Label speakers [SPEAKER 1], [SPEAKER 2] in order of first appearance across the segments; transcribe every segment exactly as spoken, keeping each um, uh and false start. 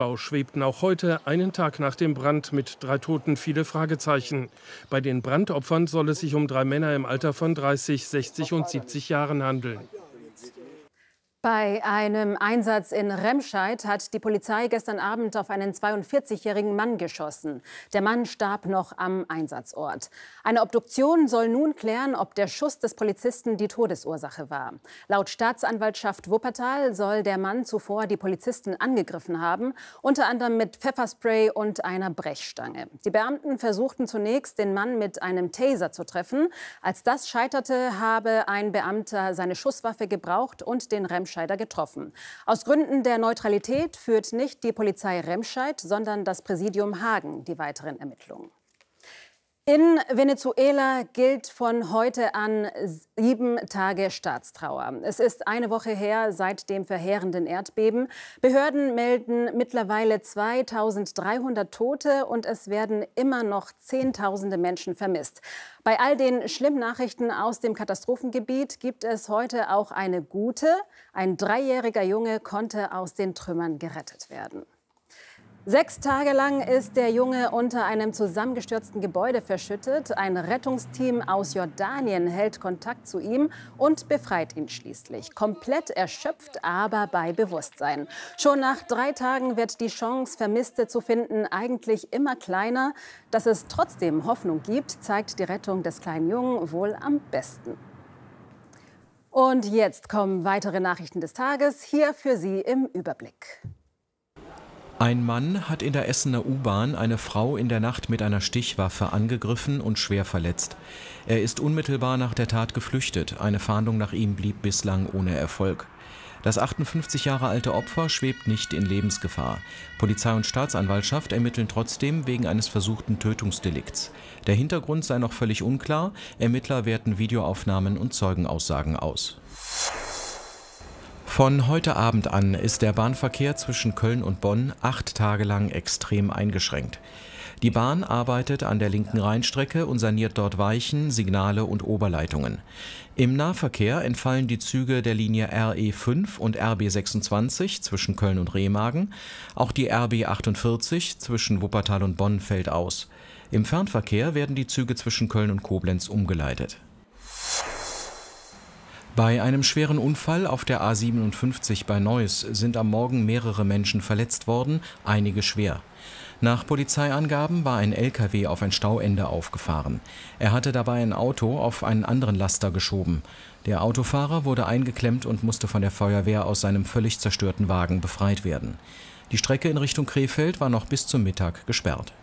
[SPEAKER 1] Bau schwebten auch heute, einen Tag nach dem Brand, mit drei Toten viele Fragezeichen. Bei den Brandopfern soll es sich um drei Männer im Alter von dreißig, sechzig und siebzig Jahren handeln.
[SPEAKER 2] Bei einem Einsatz in Remscheid hat die Polizei gestern Abend auf einen zweiundvierzigjährigen Mann geschossen. Der Mann starb noch am Einsatzort. Eine Obduktion soll nun klären, ob der Schuss des Polizisten die Todesursache war. Laut Staatsanwaltschaft Wuppertal soll der Mann zuvor die Polizisten angegriffen haben, unter anderem mit Pfefferspray und einer Brechstange. Die Beamten versuchten zunächst, den Mann mit einem Taser zu treffen. Als das scheiterte, habe ein Beamter seine Schusswaffe gebraucht und den Remscheid getroffen. Aus Gründen der Neutralität führt nicht die Polizei Remscheid, sondern das Präsidium Hagen die weiteren Ermittlungen. In Venezuela gilt von heute an sieben Tage Staatstrauer. Es ist eine Woche her seit dem verheerenden Erdbeben. Behörden melden mittlerweile zweitausenddreihundert Tote und es werden immer noch Zehntausende Menschen vermisst. Bei all den schlimmen Nachrichten aus dem Katastrophengebiet gibt es heute auch eine gute. Ein dreijähriger Junge konnte aus den Trümmern gerettet werden. Sechs Tage lang ist der Junge unter einem zusammengestürzten Gebäude verschüttet. Ein Rettungsteam aus Jordanien hält Kontakt zu ihm und befreit ihn schließlich. Komplett erschöpft, aber bei Bewusstsein. Schon nach drei Tagen wird die Chance, Vermisste zu finden, eigentlich immer kleiner. Dass es trotzdem Hoffnung gibt, zeigt die Rettung des kleinen Jungen wohl am besten. Und jetzt kommen weitere Nachrichten des Tages, hier für Sie im Überblick.
[SPEAKER 3] Ein Mann hat in der Essener U-Bahn eine Frau in der Nacht mit einer Stichwaffe angegriffen und schwer verletzt. Er ist unmittelbar nach der Tat geflüchtet. Eine Fahndung nach ihm blieb bislang ohne Erfolg. Das achtundfünfzig Jahre alte Opfer schwebt nicht in Lebensgefahr. Polizei und Staatsanwaltschaft ermitteln trotzdem wegen eines versuchten Tötungsdelikts. Der Hintergrund sei noch völlig unklar. Ermittler werten Videoaufnahmen und Zeugenaussagen aus. Von heute Abend an ist der Bahnverkehr zwischen Köln und Bonn acht Tage lang extrem eingeschränkt. Die Bahn arbeitet an der linken Rheinstrecke und saniert dort Weichen, Signale und Oberleitungen. Im Nahverkehr entfallen die Züge der Linie R E fünf und R B sechsundzwanzig zwischen Köln und Remagen. Auch die R B achtundvierzig zwischen Wuppertal und Bonn fällt aus. Im Fernverkehr werden die Züge zwischen Köln und Koblenz umgeleitet. Bei einem schweren Unfall auf der A siebenundfünfzig bei Neuss sind am Morgen mehrere Menschen verletzt worden, einige schwer. Nach Polizeiangaben war ein L K W auf ein Stauende aufgefahren. Er hatte dabei ein Auto auf einen anderen Laster geschoben. Der Autofahrer wurde eingeklemmt und musste von der Feuerwehr aus seinem völlig zerstörten Wagen befreit werden. Die Strecke in Richtung Krefeld war noch bis zum Mittag gesperrt.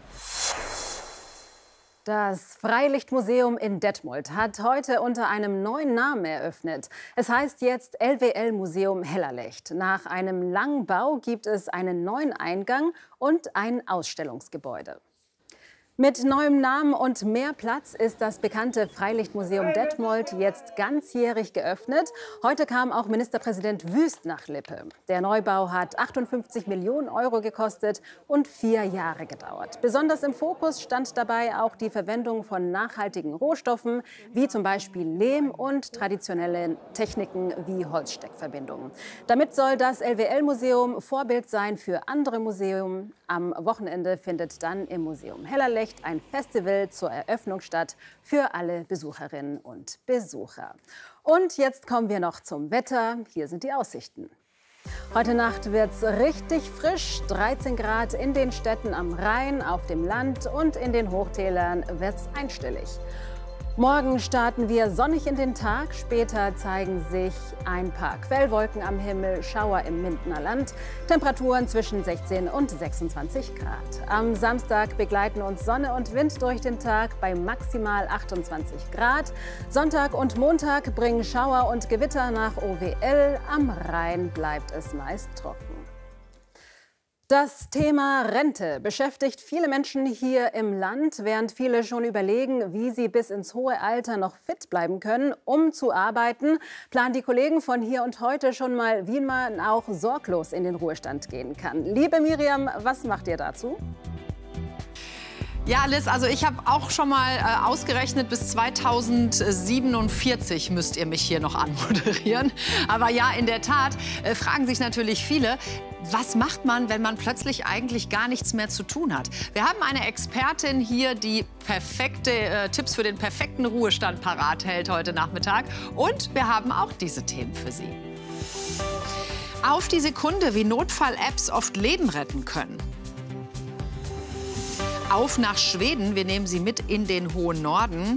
[SPEAKER 2] Das Freilichtmuseum in Detmold hat heute unter einem neuen Namen eröffnet. Es heißt jetzt L W L-Museum Hellerlecht. Nach einem langen Bau gibt es einen neuen Eingang und ein Ausstellungsgebäude. Mit neuem Namen und mehr Platz ist das bekannte Freilichtmuseum Detmold jetzt ganzjährig geöffnet. Heute kam auch Ministerpräsident Wüst nach Lippe. Der Neubau hat achtundfünfzig Millionen Euro gekostet und vier Jahre gedauert. Besonders im Fokus stand dabei auch die Verwendung von nachhaltigen Rohstoffen, wie zum Beispiel Lehm und traditionelle Techniken wie Holzsteckverbindungen. Damit soll das L W L-Museum Vorbild sein für andere Museen. Am Wochenende findet dann im Museum Hellerlecht ein Festival zur Eröffnung statt für alle Besucherinnen und Besucher. Und jetzt kommen wir noch zum Wetter. Hier sind die Aussichten. Heute Nacht wird es richtig frisch, dreizehn Grad in den Städten am Rhein, auf dem Land und in den Hochtälern wird es einstellig. Morgen starten wir sonnig in den Tag. Später zeigen sich ein paar Quellwolken am Himmel, Schauer im Mindener Land. Temperaturen zwischen sechzehn und sechsundzwanzig Grad. Am Samstag begleiten uns Sonne und Wind durch den Tag bei maximal achtundzwanzig Grad. Sonntag und Montag bringen Schauer und Gewitter nach O W L. Am Rhein bleibt es meist trocken. Das Thema Rente beschäftigt viele Menschen hier im Land, während viele schon überlegen, wie sie bis ins hohe Alter noch fit bleiben können, um zu arbeiten, planen die Kollegen von Hier und Heute schon mal, wie man auch sorglos in den Ruhestand gehen kann. Liebe Miriam, was macht ihr dazu?
[SPEAKER 4] Ja, Liz, also ich habe auch schon mal äh, ausgerechnet, bis zweitausendsiebenundvierzig müsst ihr mich hier noch anmoderieren. Aber ja, in der Tat äh, fragen sich natürlich viele, was macht man, wenn man plötzlich eigentlich gar nichts mehr zu tun hat? Wir haben eine Expertin hier, die perfekte äh, Tipps für den perfekten Ruhestand parat hält heute Nachmittag. Und wir haben auch diese Themen für Sie. Auf die Sekunde, wie Notfall-Apps oft Leben retten können. Auf nach Schweden, wir nehmen Sie mit in den hohen Norden.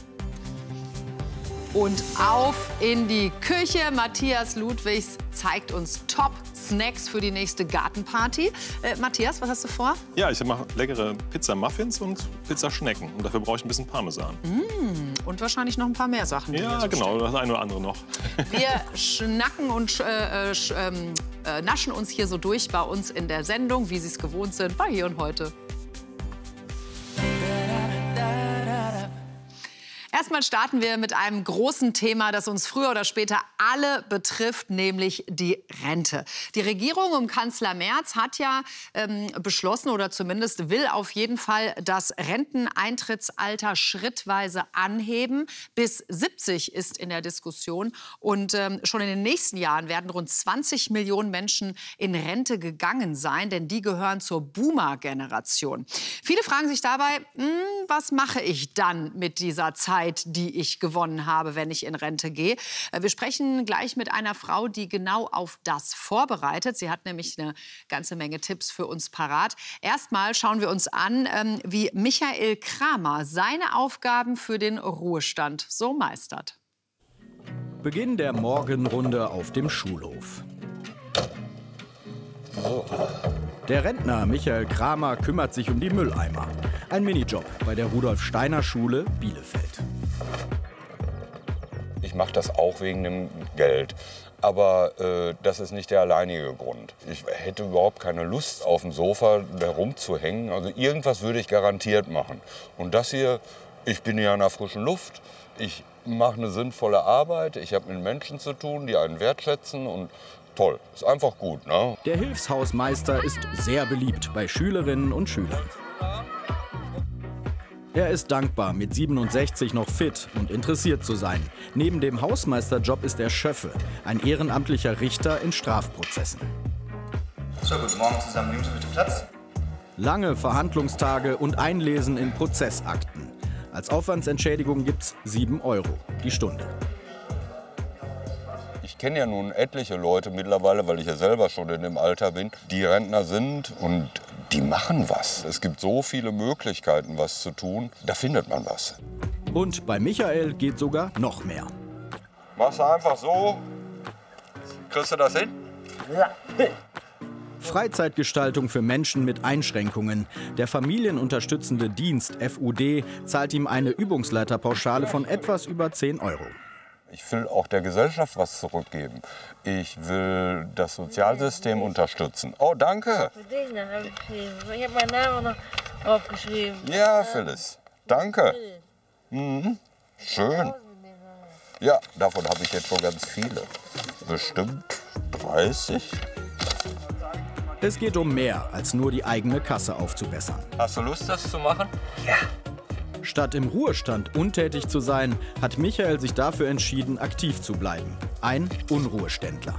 [SPEAKER 4] Und auf in die Küche. Matthias Ludwigs zeigt uns Top-Snacks für die nächste Gartenparty. Äh, Matthias, was hast du vor?
[SPEAKER 5] Ja, ich mache leckere Pizza-Muffins und Pizzaschnecken. Und dafür brauche ich ein bisschen Parmesan.
[SPEAKER 4] Mm, und wahrscheinlich noch ein paar mehr Sachen.
[SPEAKER 5] Ja, genau, das eine oder andere noch.
[SPEAKER 4] Wir schnacken und äh, sch, ähm, äh, naschen uns hier so durch bei uns in der Sendung, wie Sie es gewohnt sind, bei Hier und Heute. Erstmal starten wir mit einem großen Thema, das uns früher oder später alle betrifft, nämlich die Rente. Die Regierung um Kanzler Merz hat ja ähm, beschlossen oder zumindest will auf jeden Fall das Renteneintrittsalter schrittweise anheben. Bis siebzig ist in der Diskussion. Und ähm, schon in den nächsten Jahren werden rund zwanzig Millionen Menschen in Rente gegangen sein, denn die gehören zur Boomer-Generation. Viele fragen sich dabei, hm, was mache ich dann mit dieser Zeit, die ich gewonnen habe, wenn ich in Rente gehe. Wir sprechen gleich mit einer Frau, die genau auf das vorbereitet. Sie hat nämlich eine ganze Menge Tipps für uns parat. Erstmal schauen wir uns an, wie Michael Kramer seine Aufgaben für den Ruhestand so meistert.
[SPEAKER 6] Beginn der Morgenrunde auf dem Schulhof. Der Rentner Michael Kramer kümmert sich um die Mülleimer. Ein Minijob bei der Rudolf-Steiner-Schule Bielefeld.
[SPEAKER 7] Ich mache das auch wegen dem Geld. Aber äh, das ist nicht der alleinige Grund. Ich hätte überhaupt keine Lust, auf dem Sofa herumzuhängen. Also irgendwas würde ich garantiert machen. Und das hier, ich bin ja in der frischen Luft. Ich mache eine sinnvolle Arbeit. Ich habe mit Menschen zu tun, die einen wertschätzen. Und toll, ist einfach gut, ne?
[SPEAKER 6] Der Hilfshausmeister ist sehr beliebt bei Schülerinnen und Schülern. Er ist dankbar, mit siebenundsechzig noch fit und interessiert zu sein. Neben dem Hausmeisterjob ist er Schöffe, ein ehrenamtlicher Richter in Strafprozessen.
[SPEAKER 8] So, guten Morgen zusammen. Nehmen Sie bitte Platz.
[SPEAKER 6] Lange Verhandlungstage und Einlesen in Prozessakten. Als Aufwandsentschädigung gibt's sieben Euro die Stunde.
[SPEAKER 7] Ich kenne ja nun etliche Leute mittlerweile, weil ich ja selber schon in dem Alter bin, die Rentner sind und die machen was. Es gibt so viele Möglichkeiten, was zu tun. Da findet man was.
[SPEAKER 6] Und bei Michael geht sogar noch mehr.
[SPEAKER 7] Machst du einfach so? Kriegst du das hin?
[SPEAKER 8] Ja.
[SPEAKER 6] Freizeitgestaltung für Menschen mit Einschränkungen. Der familienunterstützende Dienst F U D zahlt ihm eine Übungsleiterpauschale von etwas über zehn Euro.
[SPEAKER 7] Ich will auch der Gesellschaft was zurückgeben. Ich will das Sozialsystem unterstützen. Oh, danke.
[SPEAKER 9] Für dich noch aufgeschrieben. Ich habe meinen Namen noch aufgeschrieben.
[SPEAKER 7] Ja, Phyllis. Danke. Mhm. Schön. Ja, davon habe ich jetzt schon ganz viele. Bestimmt dreißig.
[SPEAKER 6] Es geht um mehr, als nur die eigene Kasse aufzubessern.
[SPEAKER 7] Hast du Lust, das zu machen?
[SPEAKER 8] Ja.
[SPEAKER 6] Statt im Ruhestand untätig zu sein, hat Michael sich dafür entschieden, aktiv zu bleiben. Ein Unruheständler.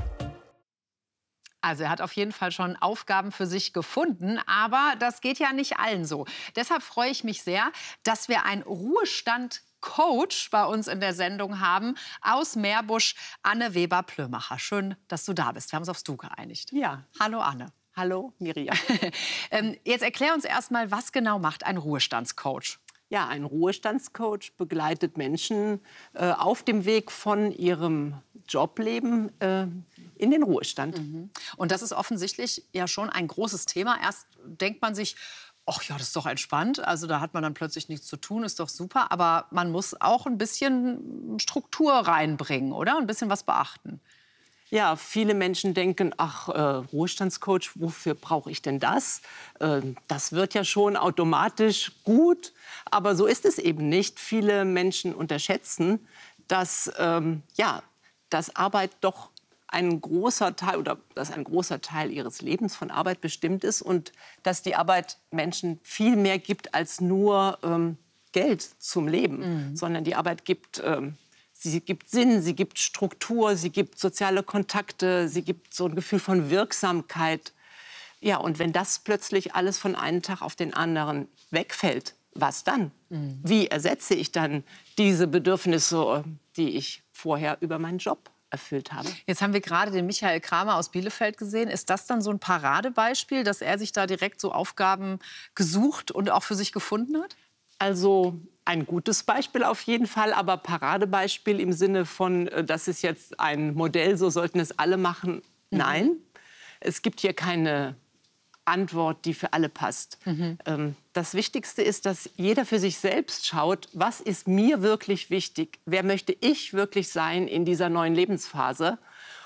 [SPEAKER 4] Also er hat auf jeden Fall schon Aufgaben für sich gefunden, aber das geht ja nicht allen so. Deshalb freue ich mich sehr, dass wir einen Ruhestand-Coach bei uns in der Sendung haben aus Meerbusch, Anne Weber-Plömacher. Schön, dass du da bist. Wir haben uns aufs Du geeinigt.
[SPEAKER 10] Ja.
[SPEAKER 4] Hallo Anne.
[SPEAKER 10] Hallo Miriam.
[SPEAKER 4] ähm, jetzt erklär uns erst mal, was genau macht ein Ruhestandscoach?
[SPEAKER 10] Ja, ein Ruhestandscoach begleitet Menschen äh, auf dem Weg von ihrem Jobleben äh, in den Ruhestand.
[SPEAKER 4] Mhm. Und das ist offensichtlich ja schon ein großes Thema. Erst denkt man sich, ach ja, das ist doch entspannt. Also da hat man dann plötzlich nichts zu tun, ist doch super. Aber man muss auch ein bisschen Struktur reinbringen, oder? Ein bisschen was beachten.
[SPEAKER 10] Ja, viele Menschen denken, ach, äh, Ruhestandscoach, wofür brauche ich denn das? Äh, das wird ja schon automatisch gut. Aber so ist es eben nicht. Viele Menschen unterschätzen, dass, ähm, ja, dass Arbeit doch ein großer Teil oder dass ein großer Teil ihres Lebens von Arbeit bestimmt ist und dass die Arbeit Menschen viel mehr gibt als nur ähm, Geld zum Leben, mhm. sondern die Arbeit gibt, ähm, sie gibt Sinn, sie gibt Struktur, sie gibt soziale Kontakte, sie gibt so ein Gefühl von Wirksamkeit. Ja, und wenn das plötzlich alles von einem Tag auf den anderen wegfällt, was dann? Mhm. Wie ersetze ich dann diese Bedürfnisse, die ich vorher über meinen Job erfüllt habe?
[SPEAKER 4] Jetzt haben wir gerade den Michael Kramer aus Bielefeld gesehen. Ist das dann so ein Paradebeispiel, dass er sich da direkt so Aufgaben gesucht und auch für sich gefunden hat?
[SPEAKER 10] Also ein gutes Beispiel auf jeden Fall, aber Paradebeispiel im Sinne von, das ist jetzt ein Modell, so sollten es alle machen. Mhm. Nein, es gibt hier keine Antwort, die für alle passt. Mhm. Ähm, das Wichtigste ist, dass jeder für sich selbst schaut, was ist mir wirklich wichtig? Wer möchte ich wirklich sein in dieser neuen Lebensphase?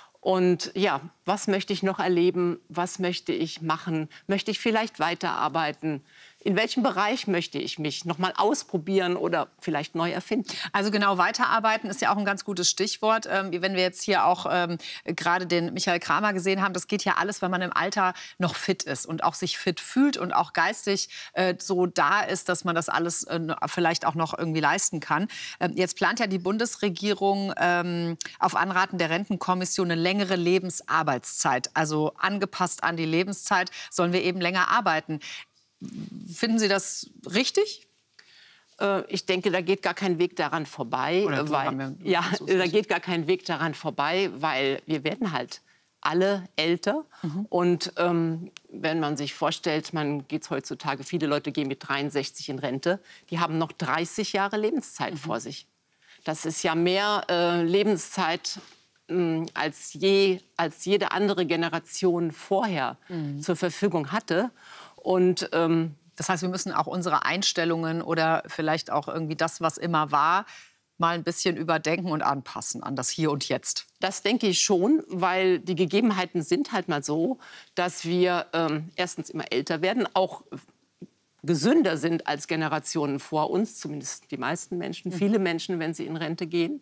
[SPEAKER 10] Und ja, was möchte ich noch erleben? Was möchte ich machen? Möchte ich vielleicht weiterarbeiten? In welchem Bereich möchte ich mich noch mal ausprobieren oder vielleicht neu erfinden?
[SPEAKER 4] Also genau, weiterarbeiten ist ja auch ein ganz gutes Stichwort. Ähm, wenn wir jetzt hier auch ähm, gerade den Michael Kramer gesehen haben, das geht ja alles, wenn man im Alter noch fit ist und auch sich fit fühlt und auch geistig äh, so da ist, dass man das alles äh, vielleicht auch noch irgendwie leisten kann. Ähm, jetzt plant ja die Bundesregierung ähm, auf Anraten der Rentenkommission eine längere Lebensarbeitszeit. Also angepasst an die Lebenszeit sollen wir eben länger arbeiten. Finden Sie das richtig?
[SPEAKER 10] Äh, ich denke, da geht gar kein Weg daran vorbei.
[SPEAKER 4] Oder
[SPEAKER 10] weil, ja, da geht gar kein Weg daran vorbei, weil wir werden halt alle älter. Mhm. Und ähm, wenn man sich vorstellt, man geht heutzutage, viele Leute gehen mit dreiundsechzig in Rente, die haben noch dreißig Jahre Lebenszeit mhm. vor sich. Das ist ja mehr äh, Lebenszeit mh, als, je, als jede andere Generation vorher mhm. zur Verfügung hatte. Und ähm,
[SPEAKER 4] das heißt, wir müssen auch unsere Einstellungen oder vielleicht auch irgendwie das, was immer war, mal ein bisschen überdenken und anpassen an das Hier und Jetzt.
[SPEAKER 10] Das denke ich schon, weil die Gegebenheiten sind halt mal so, dass wir ähm, erstens immer älter werden, auch gesünder sind als Generationen vor uns, zumindest die meisten Menschen, viele Menschen, wenn sie in Rente gehen.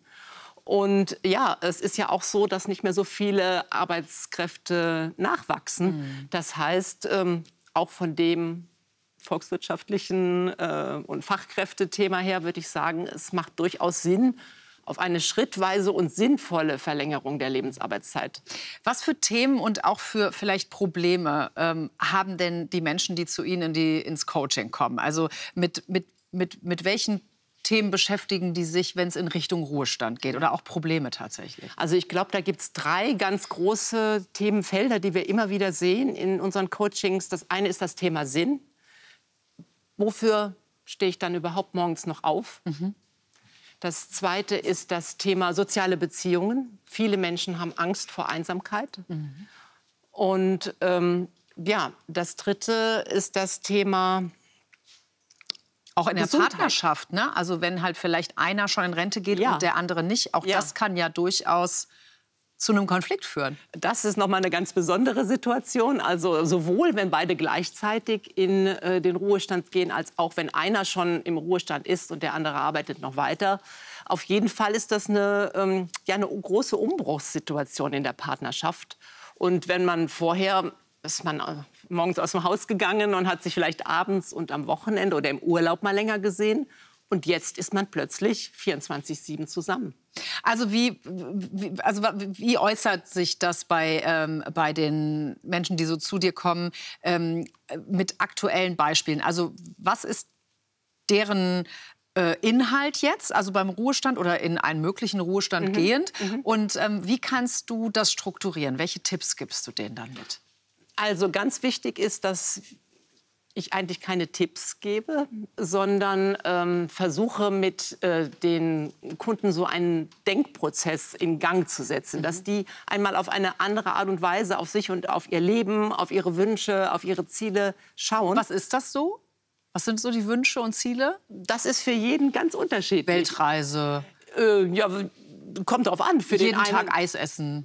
[SPEAKER 10] Und ja, es ist ja auch so, dass nicht mehr so viele Arbeitskräfte nachwachsen. Mhm. Das heißt, ähm, auch von dem volkswirtschaftlichen äh, und Fachkräftethema her würde ich sagen, es macht durchaus Sinn auf eine schrittweise und sinnvolle Verlängerung der Lebensarbeitszeit.
[SPEAKER 4] Was für Themen und auch für vielleicht Probleme ähm, haben denn die Menschen, die zu Ihnen in die, ins Coaching kommen? Also mit, mit, mit, mit welchen Themen beschäftigen die sich, wenn es in Richtung Ruhestand geht oder auch Probleme tatsächlich?
[SPEAKER 10] Also ich glaube, da gibt es drei ganz große Themenfelder, die wir immer wieder sehen in unseren Coachings. Das eine ist das Thema Sinn. Wofür stehe ich dann überhaupt morgens noch auf? Mhm. Das zweite ist das Thema soziale Beziehungen. Viele Menschen haben Angst vor Einsamkeit. Mhm. Und ähm, ja, das dritte ist das Thema
[SPEAKER 4] auch in der Gesundheit. Partnerschaft, ne? Also wenn halt vielleicht einer schon in Rente geht ja. und der andere nicht, auch ja. das kann ja durchaus zu einem Konflikt führen.
[SPEAKER 10] Das ist noch mal eine ganz besondere Situation. Also sowohl wenn beide gleichzeitig in äh, den Ruhestand gehen, als auch wenn einer schon im Ruhestand ist und der andere arbeitet noch weiter. Auf jeden Fall ist das eine, ähm, ja, eine große Umbruchssituation in der Partnerschaft. Und wenn man vorher ist man äh, morgens aus dem Haus gegangen und hat sich vielleicht abends und am Wochenende oder im Urlaub mal länger gesehen. Und jetzt ist man plötzlich vierundzwanzig sieben zusammen.
[SPEAKER 4] Also wie, wie, also wie äußert sich das bei, ähm, bei den Menschen, die so zu dir kommen, ähm, mit aktuellen Beispielen? Also was ist deren äh, Inhalt jetzt, also beim Ruhestand oder in einen möglichen Ruhestand mhm. gehend? Mhm. Und ähm, wie kannst du das strukturieren? Welche Tipps gibst du denen dann mit?
[SPEAKER 10] Also ganz wichtig ist, dass ich eigentlich keine Tipps gebe, sondern ähm, versuche mit äh, den Kunden so einen Denkprozess in Gang zu setzen, mhm. dass die einmal auf eine andere Art und Weise auf sich und auf ihr Leben, auf ihre Wünsche, auf ihre Ziele schauen.
[SPEAKER 4] Was ist das so? Was sind so die Wünsche und Ziele?
[SPEAKER 10] Das ist für jeden ganz unterschiedlich.
[SPEAKER 4] Weltreise?
[SPEAKER 10] Äh, ja, kommt darauf an. Für
[SPEAKER 4] Jeden
[SPEAKER 10] den einen,
[SPEAKER 4] Tag Eis essen.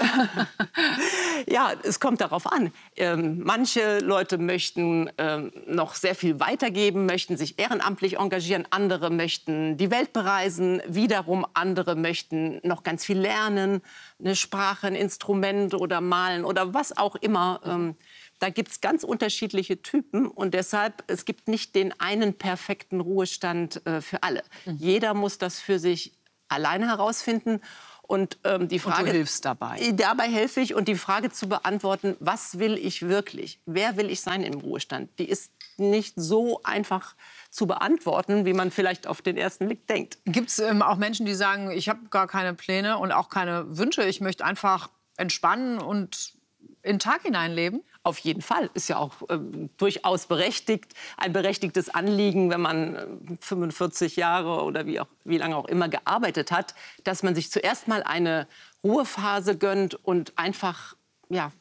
[SPEAKER 10] Ja, es kommt darauf an. Ähm, manche Leute möchten ähm, noch sehr viel weitergeben, möchten sich ehrenamtlich engagieren. Andere möchten die Welt bereisen. Wiederum andere möchten noch ganz viel lernen. Eine Sprache, ein Instrument oder malen oder was auch immer. Ähm, da gibt es ganz unterschiedliche Typen. Und deshalb, es gibt nicht den einen perfekten Ruhestand äh, für alle. Mhm. Jeder muss das für sich alleine herausfinden. Und ähm, die Frage,
[SPEAKER 4] und du hilfst dabei.
[SPEAKER 10] Dabei helfe ich. Und die Frage zu beantworten, was will ich wirklich? Wer will ich sein im Ruhestand? Die ist nicht so einfach zu beantworten, wie man vielleicht auf den ersten Blick denkt.
[SPEAKER 4] Gibt es ähm, auch Menschen, die sagen, ich habe gar keine Pläne und auch keine Wünsche. Ich möchte einfach entspannen und in den Tag hineinleben?
[SPEAKER 10] Auf jeden Fall. Ist ja auch äh, durchaus berechtigt, ein berechtigtes Anliegen, wenn man äh, fünfundvierzig Jahre oder wie, auch, wie lange auch immer gearbeitet hat, dass man sich zuerst mal eine Ruhephase gönnt und einfach ja,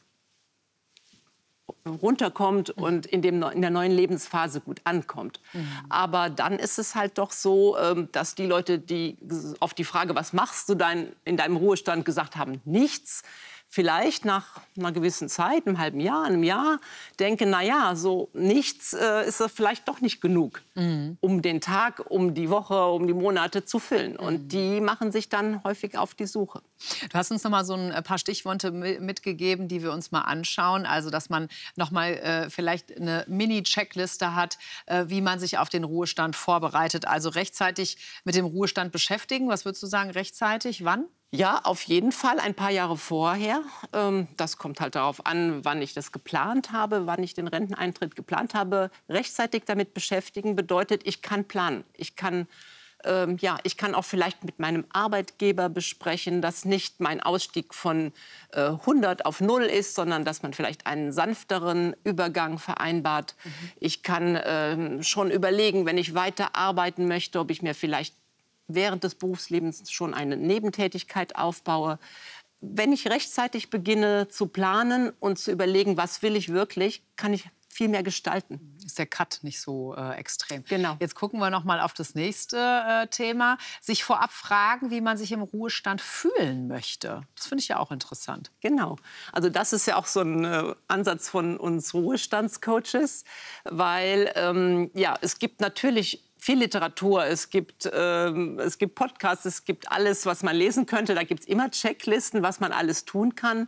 [SPEAKER 10] runterkommt und in, dem, in der neuen Lebensphase gut ankommt. Mhm. Aber dann ist es halt doch so, äh, dass die Leute, die auf die Frage, was machst du dein, in deinem Ruhestand, gesagt haben, nichts, vielleicht nach einer gewissen Zeit, einem halben Jahr, einem Jahr, denken, na ja, so nichts äh, ist vielleicht doch nicht genug, mhm. um den Tag, um die Woche, um die Monate zu füllen. Mhm. Und die machen sich dann häufig auf die Suche.
[SPEAKER 4] Du hast uns noch mal so ein paar Stichworte mitgegeben, die wir uns mal anschauen. Also, dass man noch mal äh, vielleicht eine Mini-Checkliste hat, äh, wie man sich auf den Ruhestand vorbereitet. Also rechtzeitig mit dem Ruhestand beschäftigen. Was würdest du sagen, rechtzeitig? Wann?
[SPEAKER 10] Ja, auf jeden Fall ein paar Jahre vorher. Das kommt halt darauf an, wann ich das geplant habe, wann ich den Renteneintritt geplant habe. Rechtzeitig damit beschäftigen bedeutet, ich kann planen. Ich kann, ähm, ja, ich kann auch vielleicht mit meinem Arbeitgeber besprechen, dass nicht mein Ausstieg von äh, hundert auf null ist, sondern dass man vielleicht einen sanfteren Übergang vereinbart. Mhm. Ich kann äh, schon überlegen, wenn ich weiter arbeiten möchte, ob ich mir vielleicht während des Berufslebens schon eine Nebentätigkeit aufbaue. Wenn ich rechtzeitig beginne zu planen und zu überlegen, was will ich wirklich, kann ich viel mehr gestalten.
[SPEAKER 4] Ist der Cut nicht so äh, extrem.
[SPEAKER 10] Genau.
[SPEAKER 4] Jetzt gucken wir noch mal auf das nächste äh, Thema. Sich vorab fragen, wie man sich im Ruhestand fühlen möchte. Das finde ich ja auch interessant.
[SPEAKER 10] Genau. Also das ist ja auch so ein äh, Ansatz von uns Ruhestandscoaches, weil ähm, ja, es gibt natürlich viel Literatur, es gibt, ähm, es gibt Podcasts, es gibt alles, was man lesen könnte. Da gibt es immer Checklisten, was man alles tun kann.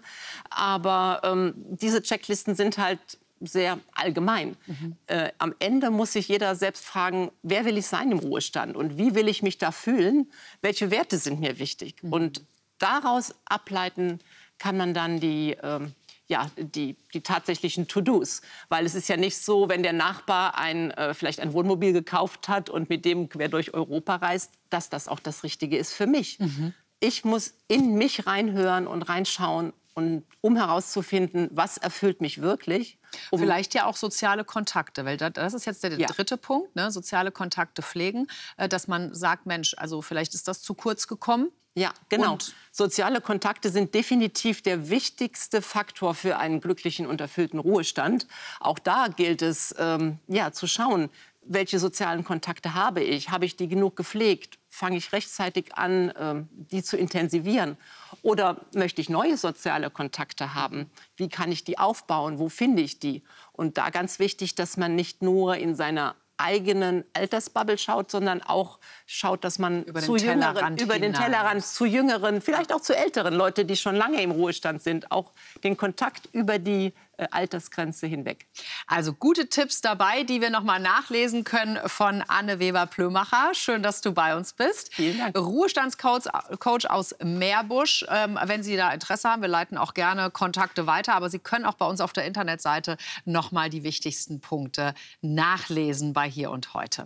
[SPEAKER 10] Aber ähm, diese Checklisten sind halt sehr allgemein. Mhm. Äh, am Ende muss sich jeder selbst fragen, wer will ich sein im Ruhestand und wie will ich mich da fühlen? Welche Werte sind mir wichtig? Mhm. Und daraus ableiten kann man dann die ähm, Ja, die, die tatsächlichen To-Dos. Weil es ist ja nicht so, wenn der Nachbar ein, äh, vielleicht ein Wohnmobil gekauft hat und mit dem quer durch Europa reist, dass das auch das Richtige ist für mich. Mhm. Ich muss in mich reinhören und reinschauen, und, um herauszufinden, was erfüllt mich wirklich.
[SPEAKER 4] Um Vielleicht ja auch soziale Kontakte, weil das ist jetzt der ja. dritte Punkt, ne? Soziale Kontakte pflegen, äh, dass man sagt, Mensch, also vielleicht ist das zu kurz gekommen.
[SPEAKER 10] Ja, genau. Und soziale Kontakte sind definitiv der wichtigste Faktor für einen glücklichen und erfüllten Ruhestand. Auch da gilt es, ähm, ja, zu schauen, welche sozialen Kontakte habe ich? Habe ich die genug gepflegt? Fange ich rechtzeitig an, ähm, die zu intensivieren? Oder möchte ich neue soziale Kontakte haben? Wie kann ich die aufbauen? Wo finde ich die? Und da ganz wichtig, dass man nicht nur in seiner eigenen Altersbubble schaut, sondern auch schaut, dass man
[SPEAKER 4] über
[SPEAKER 10] zu
[SPEAKER 4] den
[SPEAKER 10] jüngeren,
[SPEAKER 4] Tellerrand
[SPEAKER 10] über den Tellerrand zu jüngeren, vielleicht auch zu älteren Leute, die schon lange im Ruhestand sind, auch den Kontakt über die äh, Altersgrenze hinweg.
[SPEAKER 4] Also gute Tipps dabei, die wir noch mal nachlesen können von Anne Weber-Plömacher. Schön, dass du bei uns bist.
[SPEAKER 10] Vielen Dank.
[SPEAKER 4] Ruhestandscoach Coach aus Meerbusch. Ähm, wenn Sie da Interesse haben, wir leiten auch gerne Kontakte weiter, aber Sie können auch bei uns auf der Internetseite noch mal die wichtigsten Punkte nachlesen bei Hier und Heute.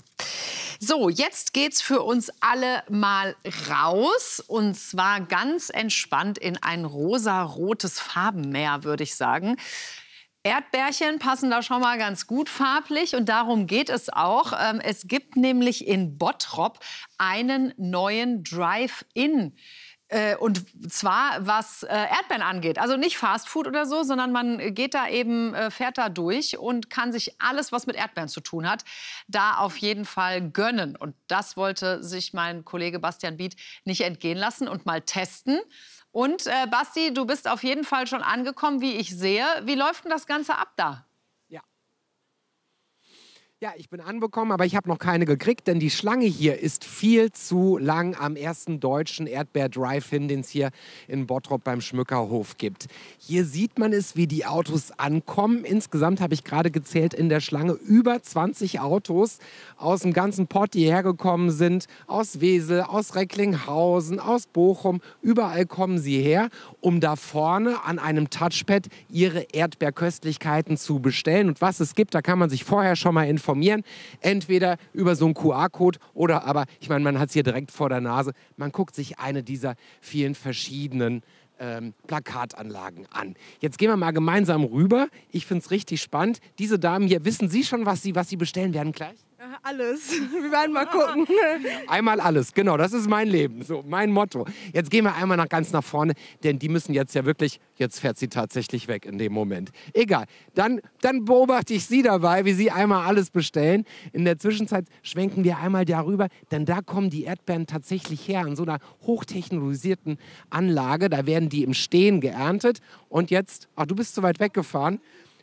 [SPEAKER 4] So, jetzt geht's für uns alle mal raus und zwar ganz entspannt in ein rosarotes Farbenmeer, würde ich sagen. Erdbeerchen passen da schon mal ganz gut farblich und darum geht es auch. Es gibt nämlich in Bottrop einen neuen Drive-In Äh, und zwar, was äh, Erdbeeren angeht. Also nicht Fastfood oder so, sondern man geht da eben, äh, fährt da durch und kann sich alles, was mit Erdbeeren zu tun hat, da auf jeden Fall gönnen. Und das wollte sich mein Kollege Bastian Biet nicht entgehen lassen und mal testen. Und äh, Basti, du bist auf jeden Fall schon angekommen, wie ich sehe. Wie läuft denn das Ganze ab da?
[SPEAKER 11] Ja, ich bin angekommen, aber ich habe noch keine gekriegt, denn die Schlange hier ist viel zu lang am ersten deutschen Erdbeer-Drive-In, den es hier in Bottrop beim Schmückerhof gibt. Hier sieht man es, wie die Autos ankommen. Insgesamt habe ich gerade gezählt in der Schlange über zwanzig Autos aus dem ganzen Pott, die hergekommen sind. Aus Wesel, aus Recklinghausen, aus Bochum. Überall kommen sie her, um da vorne an einem Touchpad ihre Erdbeerköstlichkeiten zu bestellen. Und was es gibt, da kann man sich vorher schon mal informieren. Informieren. Entweder über so einen Q R-Code oder aber, ich meine, man hat es hier direkt vor der Nase, man guckt sich eine dieser vielen verschiedenen ähm, Plakatanlagen an. Jetzt gehen wir mal gemeinsam rüber. Ich finde es richtig spannend. Diese Damen hier, wissen Sie schon, was Sie, was Sie bestellen werden gleich?
[SPEAKER 12] Alles. Wir werden mal gucken.
[SPEAKER 11] Einmal alles, genau, das ist mein Leben, so mein Motto. Jetzt gehen wir einmal nach, ganz nach vorne, denn die müssen jetzt ja wirklich, jetzt fährt sie tatsächlich weg in dem Moment. Egal, dann, dann beobachte ich Sie dabei, wie Sie einmal alles bestellen. In der Zwischenzeit schwenken wir einmal darüber, denn da kommen die Erdbeeren tatsächlich her, an so einer hochtechnologisierten Anlage. Da werden die im Stehen geerntet. Und jetzt, ach, du bist zu weit weggefahren.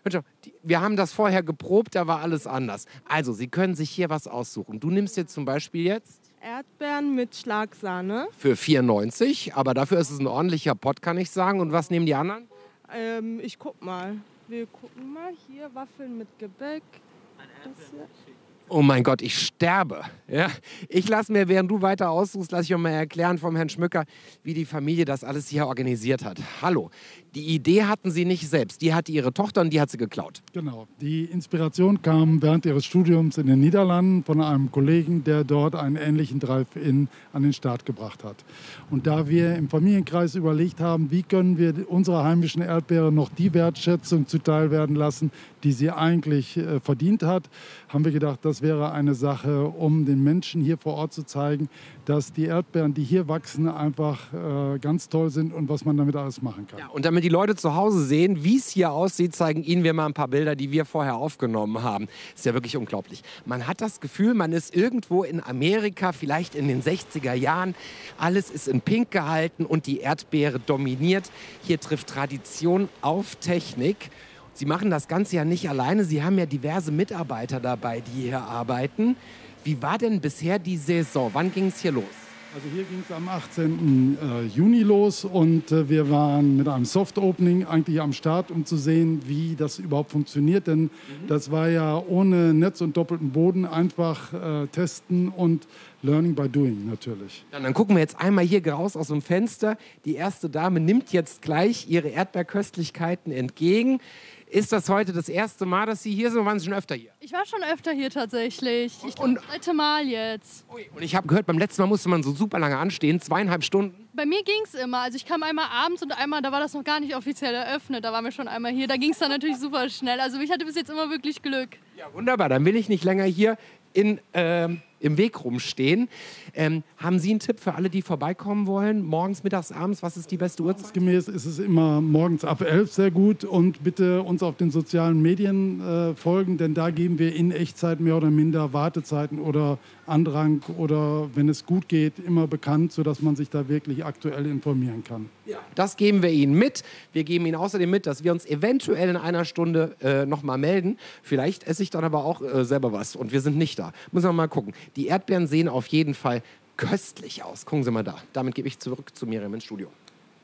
[SPEAKER 11] Wir haben das vorher geprobt, da war alles anders. Also, Sie können sich hier was aussuchen. Du nimmst jetzt zum Beispiel jetzt
[SPEAKER 12] Erdbeeren mit Schlagsahne.
[SPEAKER 11] Für vier neunzig, aber dafür ist es ein ordentlicher Pott, kann ich sagen. Und was nehmen die anderen?
[SPEAKER 12] Ähm, ich guck mal. Wir gucken mal. Hier Waffeln mit Gebäck. Das hier.
[SPEAKER 11] Oh mein Gott, ich sterbe. Ja? Ich lasse mir, während du weiter aussuchst, lasse ich mir mal erklären vom Herrn Schmücker, wie die Familie das alles hier organisiert hat. Hallo, die Idee hatten Sie nicht selbst. Die hatte Ihre Tochter und die hat sie geklaut.
[SPEAKER 13] Genau. Die Inspiration kam während ihres Studiums in den Niederlanden von einem Kollegen, der dort einen ähnlichen Drive-In an den Start gebracht hat. Und da wir im Familienkreis überlegt haben, wie können wir unserer heimischen Erdbeere noch die Wertschätzung zuteil werden lassen, die sie eigentlich äh, verdient hat, haben wir gedacht, das wäre eine Sache, um den Menschen hier vor Ort zu zeigen, dass die Erdbeeren, die hier wachsen, einfach äh, ganz toll sind und was man damit alles machen kann.
[SPEAKER 11] Ja, und damit die Leute zu Hause sehen, wie es hier aussieht, zeigen Ihnen wir mal ein paar Bilder, die wir vorher aufgenommen haben. Ist ja wirklich unglaublich. Man hat das Gefühl, man ist irgendwo in Amerika, vielleicht in den sechziger Jahren. Alles ist in Pink gehalten und die Erdbeere dominiert. Hier trifft Tradition auf Technik. Sie machen das Ganze ja nicht alleine. Sie haben ja diverse Mitarbeiter dabei, die hier arbeiten. Wie war denn bisher die Saison? Wann ging es hier los?
[SPEAKER 13] Also hier ging es am achtzehnten Juni los und äh, wir waren mit einem Soft-Opening eigentlich am Start, um zu sehen, wie das überhaupt funktioniert. Denn mhm. das war ja ohne Netz und doppelten Boden, einfach äh, testen und Learning by Doing natürlich.
[SPEAKER 11] Dann, dann gucken wir jetzt einmal hier raus aus dem Fenster. Die erste Dame nimmt jetzt gleich ihre Erdbeerköstlichkeiten entgegen. Ist das heute das erste Mal, dass Sie hier sind, oder waren Sie schon öfter hier?
[SPEAKER 14] Ich war schon öfter hier tatsächlich. Ich glaube, das dritte Mal jetzt.
[SPEAKER 11] Und ich habe gehört, beim letzten Mal musste man so super lange anstehen, zweieinhalb Stunden.
[SPEAKER 14] Bei mir ging es immer. Also ich kam einmal abends und einmal, da war das noch gar nicht offiziell eröffnet. Da waren wir schon einmal hier. Da ging es dann natürlich super schnell. Also ich hatte bis jetzt immer wirklich Glück.
[SPEAKER 11] Ja, wunderbar. Dann will ich nicht länger hier in, ähm, im Weg rumstehen. Ähm, haben Sie einen Tipp für alle, die vorbeikommen wollen? Morgens, mittags, abends, was ist die beste Uhrzeit?
[SPEAKER 13] Gemäß ist es immer morgens ab elf sehr gut und bitte uns auf den sozialen Medien äh, folgen, denn da geben wir in Echtzeit mehr oder minder Wartezeiten oder Andrang oder, wenn es gut geht, immer bekannt, sodass man sich da wirklich aktuell informieren kann.
[SPEAKER 11] Ja, das geben wir Ihnen mit. Wir geben Ihnen außerdem mit, dass wir uns eventuell in einer Stunde äh, noch mal melden. Vielleicht esse ich dann aber auch äh, selber was und wir sind nicht da. Müssen wir mal gucken. Die Erdbeeren sehen auf jeden Fall köstlich aus. Gucken Sie mal da. Damit gebe ich zurück zu Miriam ins Studio.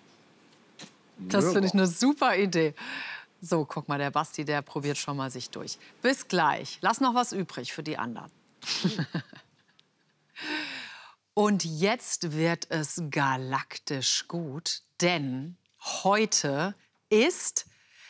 [SPEAKER 4] Das finde ich eine super Idee. So, guck mal, der Basti, der probiert schon mal sich durch. Bis gleich. Lass noch was übrig für die anderen. Und jetzt wird es galaktisch gut, denn heute ist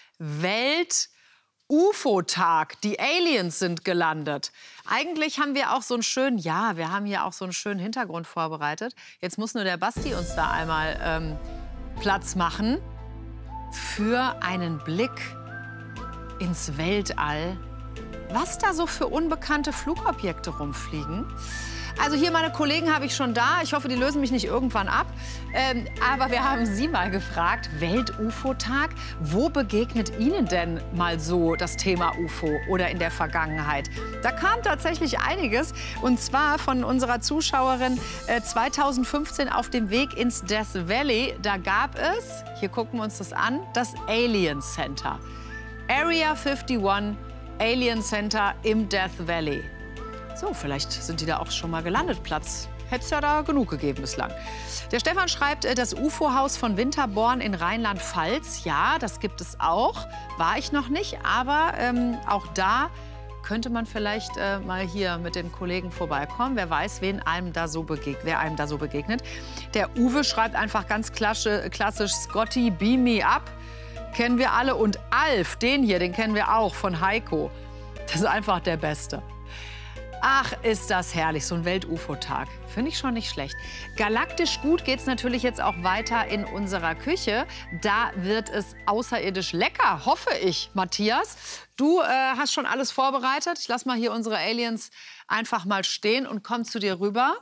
[SPEAKER 4] Welt-U F O-Tag. Die Aliens sind gelandet. Eigentlich haben wir auch so einen schönen, ja, wir haben hier auch so einen schönen Hintergrund vorbereitet. Jetzt muss nur der Basti uns da einmal ähm, Platz machen für einen Blick ins Weltall. Was da so für unbekannte Flugobjekte rumfliegen. Also hier meine Kollegen habe ich schon da. Ich hoffe, die lösen mich nicht irgendwann ab. Ähm, aber wir haben Sie mal gefragt, Welt-U F O-Tag, wo begegnet Ihnen denn mal so das Thema U F O oder in der Vergangenheit? Da kam tatsächlich einiges. Und zwar von unserer Zuschauerin äh, zweitausendfünfzehn auf dem Weg ins Death Valley. Da gab es, hier gucken wir uns das an, das Alien Center. Area einundfünfzig, Alien Center im Death Valley. So, vielleicht sind die da auch schon mal gelandet. Platz hätte es ja da genug gegeben bislang. Der Stefan schreibt, das U F O-Haus von Winterborn in Rheinland-Pfalz. Ja, das gibt es auch. War ich noch nicht, aber ähm, auch da könnte man vielleicht äh, mal hier mit den Kollegen vorbeikommen. Wer weiß, wen einem da so begegnet, wer einem da so begegnet. Der Uwe schreibt einfach ganz klassisch, klassisch Scotty, beam me up. Kennen wir alle. Und Alf, den hier, den kennen wir auch von Heiko. Das ist einfach der Beste. Ach, ist das herrlich, so ein Welt-U F O-Tag. Finde ich schon nicht schlecht. Galaktisch gut geht's natürlich jetzt auch weiter in unserer Küche. Da wird es außerirdisch lecker, hoffe ich, Matthias. Du äh, hast schon alles vorbereitet. Ich lasse mal hier unsere Aliens einfach mal stehen und komm zu dir rüber.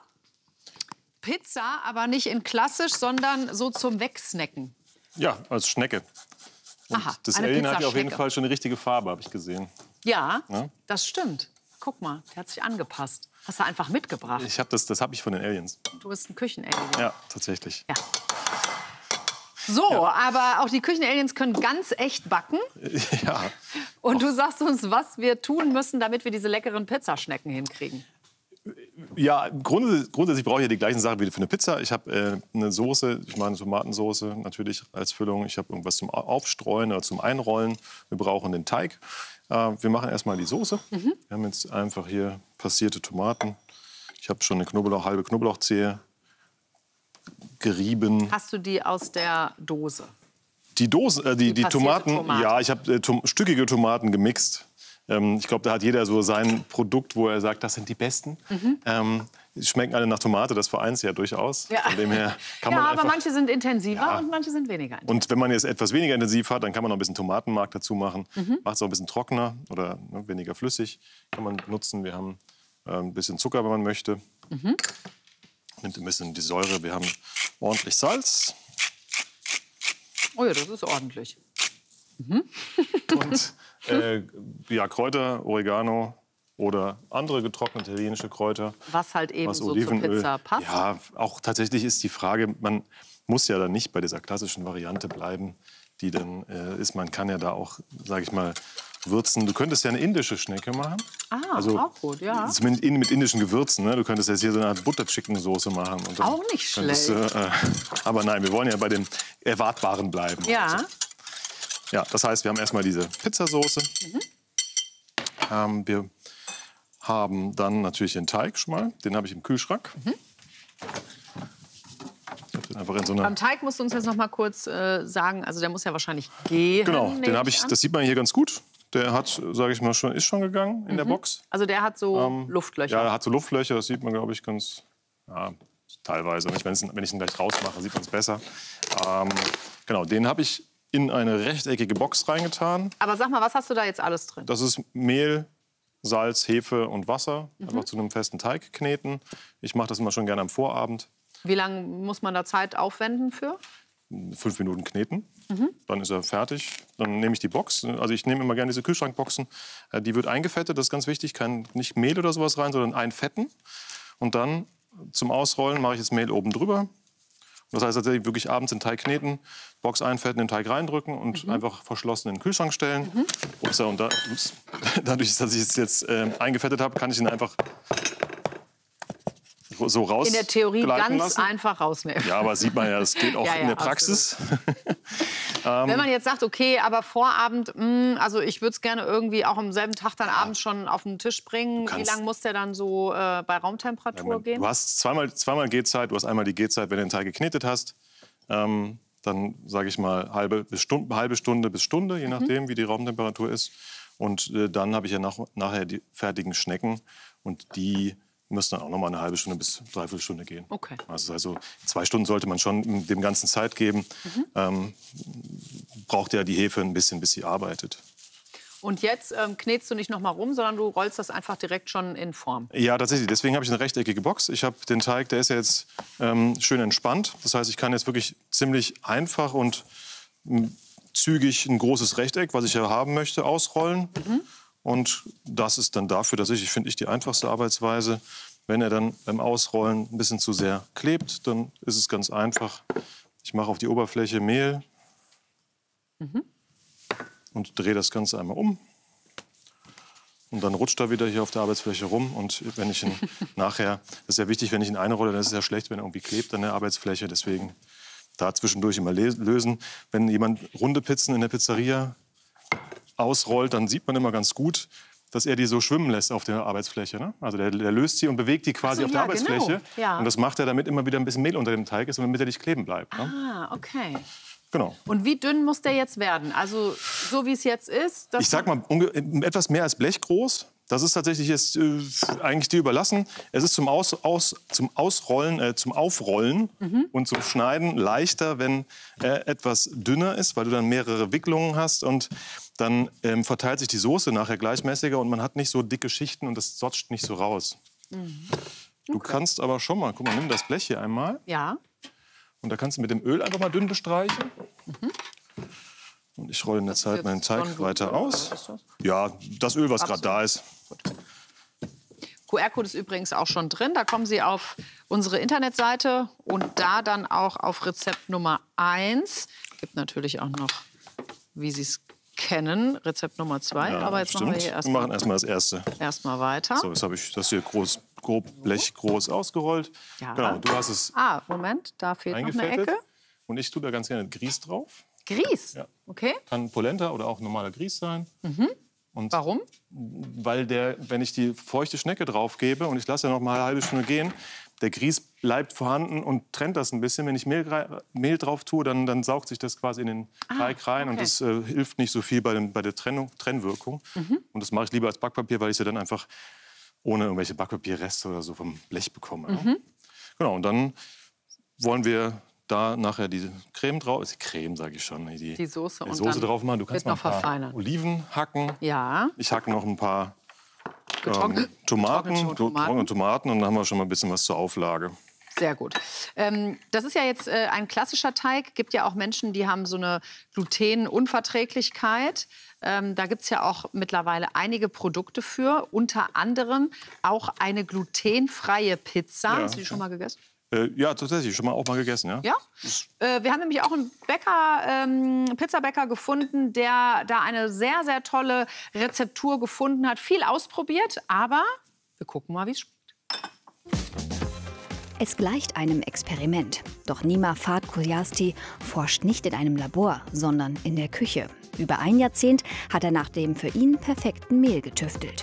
[SPEAKER 4] Pizza, aber nicht in klassisch, sondern so zum Wegsnacken.
[SPEAKER 5] Ja, als Schnecke. Und
[SPEAKER 4] Aha,
[SPEAKER 5] das
[SPEAKER 4] eine
[SPEAKER 5] Alien hat ja auf
[SPEAKER 4] Pizzaschnecke.
[SPEAKER 5] jeden Fall schon eine richtige Farbe, habe ich gesehen.
[SPEAKER 4] Ja,
[SPEAKER 5] Ja?
[SPEAKER 4] das stimmt. Guck mal, der hat sich angepasst. Hast du einfach mitgebracht.
[SPEAKER 5] Ich hab das, das habe ich von den Aliens.
[SPEAKER 4] Du bist ein Küchenalien.
[SPEAKER 5] Ja, tatsächlich.
[SPEAKER 4] Ja. So, aber auch die Küchenaliens können ganz echt backen.
[SPEAKER 5] Ja.
[SPEAKER 4] Und du sagst uns, was wir tun müssen, damit wir diese leckeren Pizzaschnecken hinkriegen.
[SPEAKER 5] Ja, grundsätzlich, grundsätzlich brauche ich ja die gleichen Sachen wie für eine Pizza. Ich habe äh, eine Soße, ich mache eine Tomatensoße natürlich als Füllung. Ich habe irgendwas zum Aufstreuen oder zum Einrollen. Wir brauchen den Teig. Äh, wir machen erstmal die Soße. Mhm. Wir haben jetzt einfach hier passierte Tomaten. Ich habe schon eine Knoblauch, halbe Knoblauchzehe gerieben.
[SPEAKER 4] Hast du die aus der Dose?
[SPEAKER 5] Die Dosen, äh, die,
[SPEAKER 4] Die
[SPEAKER 5] die Tomaten,
[SPEAKER 4] Tomaten.
[SPEAKER 5] ja, ich habe äh, tom stückige Tomaten gemixt. Ähm, ich glaube, da hat jeder so sein Produkt, wo er sagt, das sind die besten.
[SPEAKER 4] Mhm.
[SPEAKER 5] Ähm, die schmecken alle nach Tomate, das vereint ja durchaus.
[SPEAKER 4] Ja,
[SPEAKER 5] Von dem her kann
[SPEAKER 4] ja
[SPEAKER 5] man
[SPEAKER 4] aber
[SPEAKER 5] einfach,
[SPEAKER 4] manche sind intensiver
[SPEAKER 5] Ja.
[SPEAKER 4] und manche sind weniger intensiv.
[SPEAKER 5] und wenn man jetzt etwas weniger intensiv hat, dann kann man noch ein bisschen Tomatenmark dazu machen.
[SPEAKER 4] Mhm.
[SPEAKER 5] Macht es auch ein bisschen trockener oder ne, weniger flüssig. Kann man nutzen. Wir haben äh, ein bisschen Zucker, wenn man möchte.
[SPEAKER 4] Mhm.
[SPEAKER 5] Nimmt ein bisschen die Säure. Wir haben ordentlich Salz.
[SPEAKER 4] Oh ja, das ist ordentlich. Mhm.
[SPEAKER 5] Und äh, ja, Kräuter, Oregano oder andere getrocknete italienische Kräuter.
[SPEAKER 4] Was halt eben
[SPEAKER 5] was
[SPEAKER 4] so zur
[SPEAKER 5] Olivenöl.
[SPEAKER 4] Pizza passt.
[SPEAKER 5] Ja, auch tatsächlich ist die Frage, man muss ja dann nicht bei dieser klassischen Variante bleiben, die dann äh, ist. Man kann ja da auch, sage ich mal, würzen. Du könntest ja eine indische Schnecke machen.
[SPEAKER 4] Ah,
[SPEAKER 5] Also,
[SPEAKER 4] auch gut, ja.
[SPEAKER 5] Zumindest in, mit indischen Gewürzen. Ne? Du könntest jetzt hier so eine Art Butter-Chicken-Soße machen. Und dann
[SPEAKER 4] Auch nicht
[SPEAKER 5] könntest
[SPEAKER 4] schlecht.
[SPEAKER 5] du, äh, aber nein, wir wollen ja bei dem Erwartbaren bleiben.
[SPEAKER 4] Ja.
[SPEAKER 5] Also. Ja, das heißt, wir haben erstmal diese Pizzasoße.
[SPEAKER 4] Mhm.
[SPEAKER 5] Ähm, wir haben dann natürlich den Teig schon mal. Den habe ich im Kühlschrank.
[SPEAKER 4] Mhm.
[SPEAKER 5] Ich hab den einfach in so einer
[SPEAKER 4] Beim Teig musst du uns jetzt noch mal kurz äh, sagen, also der muss ja wahrscheinlich gehen.
[SPEAKER 5] Genau,
[SPEAKER 4] nehme
[SPEAKER 5] den habe ich.
[SPEAKER 4] an.
[SPEAKER 5] Das sieht man hier ganz gut. Der hat, sage ich mal, schon ist schon gegangen in der
[SPEAKER 4] Mhm.
[SPEAKER 5] Box.
[SPEAKER 4] Also der hat so
[SPEAKER 5] Ähm,
[SPEAKER 4] Luftlöcher.
[SPEAKER 5] Ja, er hat so Luftlöcher. Das sieht man, glaube ich, ganz ja, teilweise. Wenn ich, wenn ich ihn gleich rausmache, sieht man es besser. Ähm, genau, den habe ich in eine rechteckige Box reingetan.
[SPEAKER 4] Aber sag mal, was hast du da jetzt alles drin?
[SPEAKER 5] Das ist Mehl, Salz, Hefe und Wasser.
[SPEAKER 4] Mhm.
[SPEAKER 5] Einfach zu einem festen Teig kneten. Ich mache das immer schon gerne am Vorabend.
[SPEAKER 4] Wie lange muss man da Zeit aufwenden für?
[SPEAKER 5] Fünf Minuten kneten.
[SPEAKER 4] Mhm.
[SPEAKER 5] Dann ist er fertig. Dann nehme ich die Box. Also ich nehme immer gerne diese Kühlschrankboxen. Äh, Die wird eingefettet, das ist ganz wichtig. Kein, nicht Mehl oder sowas rein, sondern einfetten. Und dann zum Ausrollen mache ich das Mehl oben drüber. Das heißt tatsächlich wirklich abends den Teig kneten, Box einfetten, den Teig reindrücken und
[SPEAKER 4] Mhm.
[SPEAKER 5] einfach verschlossen in den Kühlschrank stellen. Mhm. Ups, und da, ups, dadurch, dass ich es jetzt äh, eingefettet habe, kann ich ihn einfach so raus
[SPEAKER 4] In der Theorie
[SPEAKER 5] gleiten
[SPEAKER 4] ganz
[SPEAKER 5] lassen.
[SPEAKER 4] einfach rausnehmen.
[SPEAKER 5] Ja, aber sieht man ja, es geht auch
[SPEAKER 4] Ja, ja,
[SPEAKER 5] in der Praxis. ähm,
[SPEAKER 4] Wenn man jetzt sagt, okay, aber Vorabend, mh, also ich würde es gerne irgendwie auch am selben Tag dann abends schon auf den Tisch bringen. Wie
[SPEAKER 5] kannst-
[SPEAKER 4] lange muss der dann so äh, bei Raumtemperatur gehen?
[SPEAKER 5] Du hast zweimal, zweimal Gehzeit. Du hast einmal die Gehzeit, wenn du den Teig geknetet hast. Ähm, dann sage ich mal halbe, bis Stunde, halbe Stunde bis Stunde, je
[SPEAKER 4] Mhm.
[SPEAKER 5] nachdem, wie die Raumtemperatur ist. Und äh, dann habe ich ja nach, nachher die fertigen Schnecken. Und die müssen dann auch noch mal eine halbe Stunde bis dreiviertel Stunde gehen.
[SPEAKER 4] Okay.
[SPEAKER 5] Also, also zwei Stunden sollte man schon dem Ganzen Zeit geben.
[SPEAKER 4] Mhm.
[SPEAKER 5] Ähm, braucht ja die Hefe ein bisschen, bis sie arbeitet.
[SPEAKER 4] Und jetzt ähm, knetst du nicht noch mal rum, sondern du rollst das einfach direkt schon in Form.
[SPEAKER 5] Ja, tatsächlich. Deswegen habe ich eine rechteckige Box. Ich habe den Teig, der ist ja jetzt ähm, schön entspannt. Das heißt, ich kann jetzt wirklich ziemlich einfach und m, zügig ein großes Rechteck, was ich ja haben möchte, ausrollen. Mhm. Und das ist dann dafür tatsächlich, finde ich, die einfachste Arbeitsweise. Wenn er dann beim Ausrollen ein bisschen zu sehr klebt, dann ist es ganz einfach. Ich mache auf die Oberfläche Mehl. Mhm. Und drehe das Ganze einmal um. Und dann rutscht er wieder hier auf der Arbeitsfläche rum. Und wenn ich ihn nachher, das ist ja wichtig, wenn ich ihn einrolle, dann ist es ja schlecht, wenn er irgendwie klebt an der Arbeitsfläche. Deswegen da zwischendurch immer lösen. Wenn jemand runde Pizzen in der Pizzeria ausrollt, dann sieht man immer ganz gut, dass er die so schwimmen lässt auf der Arbeitsfläche. Ne? Also der, der löst sie und bewegt die quasi so, auf der ja, Arbeitsfläche. Genau. Ja. Und das macht er, damit immer wieder ein bisschen Mehl unter dem Teig ist und damit er nicht kleben bleibt. Ne?
[SPEAKER 4] Ah, okay.
[SPEAKER 5] Genau.
[SPEAKER 4] Und wie dünn muss der jetzt werden? Also so wie es jetzt ist?
[SPEAKER 5] Ich sag mal, etwas mehr als blechgroß. Das ist tatsächlich jetzt äh, eigentlich dir überlassen. Es ist zum, Aus, aus, zum Ausrollen, äh, zum Aufrollen mhm. und zum Schneiden leichter, wenn er etwas dünner ist, weil du dann mehrere Wicklungen hast und dann ähm, verteilt sich die Soße nachher gleichmäßiger und man hat nicht so dicke Schichten und das sotscht nicht so raus. Mhm. Okay. Du kannst aber schon mal, guck mal, nimm das Blech hier einmal.
[SPEAKER 4] Ja.
[SPEAKER 5] Und da kannst du mit dem Öl einfach mal dünn bestreichen. Mhm. Und ich rolle in der
[SPEAKER 4] das
[SPEAKER 5] Zeit meinen Teig weiter aus. Das? Ja, das Öl, was gerade da ist.
[SPEAKER 4] Q R-Code ist übrigens auch schon drin. Da kommen Sie auf unsere Internetseite und da dann auch auf Rezept Nummer eins. Gibt natürlich auch noch, wie Sie es kennen, Rezept Nummer zwei.
[SPEAKER 5] Ja,
[SPEAKER 4] aber jetzt
[SPEAKER 5] stimmt.
[SPEAKER 4] machen wir hier erst
[SPEAKER 5] wir machen erstmal das erste.
[SPEAKER 4] Erstmal weiter.
[SPEAKER 5] So, jetzt habe ich das hier groß, grob Blech groß ausgerollt.
[SPEAKER 4] Ja.
[SPEAKER 5] Genau, du hast es.
[SPEAKER 4] Ah, Moment, da fehlt noch eine Ecke.
[SPEAKER 5] Und ich tue da ganz gerne Grieß drauf.
[SPEAKER 4] Grieß?
[SPEAKER 5] Ja.
[SPEAKER 4] Okay.
[SPEAKER 5] Kann Polenta oder auch normaler Grieß sein.
[SPEAKER 4] Mhm.
[SPEAKER 5] Und
[SPEAKER 4] warum?
[SPEAKER 5] Weil der, wenn ich die feuchte Schnecke drauf gebe und ich lasse ja noch mal eine halbe Stunde gehen, der Grieß bleibt vorhanden und trennt das ein bisschen. Wenn ich Mehl, Mehl drauf tue, dann, dann saugt sich das quasi in den Teig rein. Ah, okay. Und das äh, hilft nicht so viel bei, den, bei der Trennung, Trennwirkung. Mhm. Und das mache ich lieber als Backpapier, weil ich sie dann einfach ohne irgendwelche Backpapierreste oder so vom Blech bekomme. Mhm. Genau, und dann wollen wir da nachher die Creme drauf, die Creme sage ich schon, die,
[SPEAKER 4] die Soße,
[SPEAKER 5] die Soße drauf machen. Du kannst noch ein paar Oliven hacken.
[SPEAKER 4] Ja.
[SPEAKER 5] Ich hacke noch ein paar
[SPEAKER 4] ähm,
[SPEAKER 5] Tomaten, trockene Tomaten und dann haben wir schon mal ein bisschen was zur Auflage.
[SPEAKER 4] Sehr gut. Ähm, das ist ja jetzt äh, ein klassischer Teig. Gibt ja auch Menschen, die haben so eine Glutenunverträglichkeit. Ähm, da gibt es ja auch mittlerweile einige Produkte für. Unter anderem auch eine glutenfreie Pizza. Ja. Hast du die schon mal gegessen?
[SPEAKER 5] Äh, ja, tatsächlich, schon mal auch mal gegessen, ja.
[SPEAKER 4] Ja? Äh, wir haben nämlich auch einen Bäcker, ähm, Pizzabäcker gefunden, der da eine sehr, sehr tolle Rezeptur gefunden hat. Viel ausprobiert, aber wir gucken mal, wie es schmeckt.
[SPEAKER 15] Es gleicht einem Experiment. Doch Nima Fat Koyasti forscht nicht in einem Labor, sondern in der Küche. Über ein Jahrzehnt hat er nach dem für ihn perfekten Mehl getüftelt.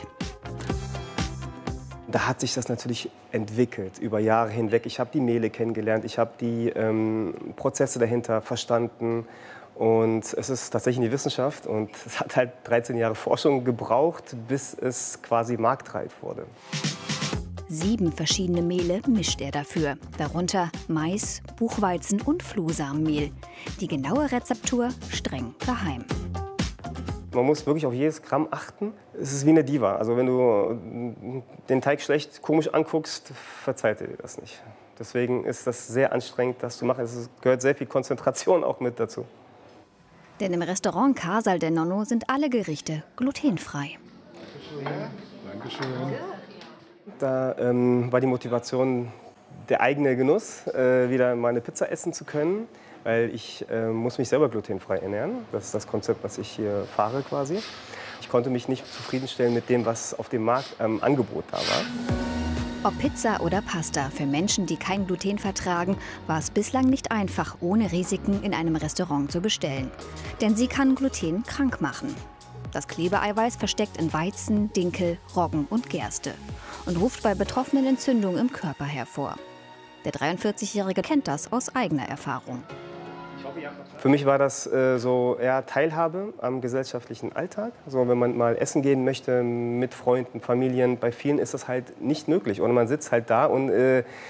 [SPEAKER 16] Da hat sich das natürlich entwickelt über Jahre hinweg. Ich habe die Mehle kennengelernt, ich habe die ähm, Prozesse dahinter verstanden. Und es ist tatsächlich eine Wissenschaft und es hat halt dreizehn Jahre Forschung gebraucht, bis es quasi marktreif wurde.
[SPEAKER 15] Sieben verschiedene Mehle mischt er dafür, darunter Mais, Buchweizen und Flohsamenmehl. Die genaue Rezeptur streng geheim.
[SPEAKER 16] Man muss wirklich auf jedes Gramm achten. Es ist wie eine Diva. Also wenn du den Teig schlecht komisch anguckst, verzeiht er dir das nicht. Deswegen ist das sehr anstrengend, das zu machen. Es gehört sehr viel Konzentration auch mit dazu.
[SPEAKER 15] Denn im Restaurant Casal del Nonno sind alle Gerichte glutenfrei.
[SPEAKER 13] Dankeschön.
[SPEAKER 16] Da ähm, war die Motivation der eigene Genuss, äh, wieder mal eine Pizza essen zu können. Weil ich äh, muss mich selber glutenfrei ernähren. Das ist das Konzept, was ich hier fahre quasi. Ich konnte mich nicht zufriedenstellen mit dem, was auf dem Markt am ähm, Angebot da war.
[SPEAKER 15] Ob Pizza oder Pasta, für Menschen, die kein Gluten vertragen, war es bislang nicht einfach, ohne Risiken in einem Restaurant zu bestellen. Denn sie kann Gluten krank machen. Das Klebeeiweiß versteckt in Weizen, Dinkel, Roggen und Gerste und ruft bei Betroffenen Entzündungen im Körper hervor. Der dreiundvierzigjährige kennt das aus eigener Erfahrung.
[SPEAKER 16] Für mich war das äh, so eher Teilhabe am gesellschaftlichen Alltag. So, wenn man mal essen gehen möchte mit Freunden, Familien, bei vielen ist das halt nicht möglich. Und man sitzt halt da und äh,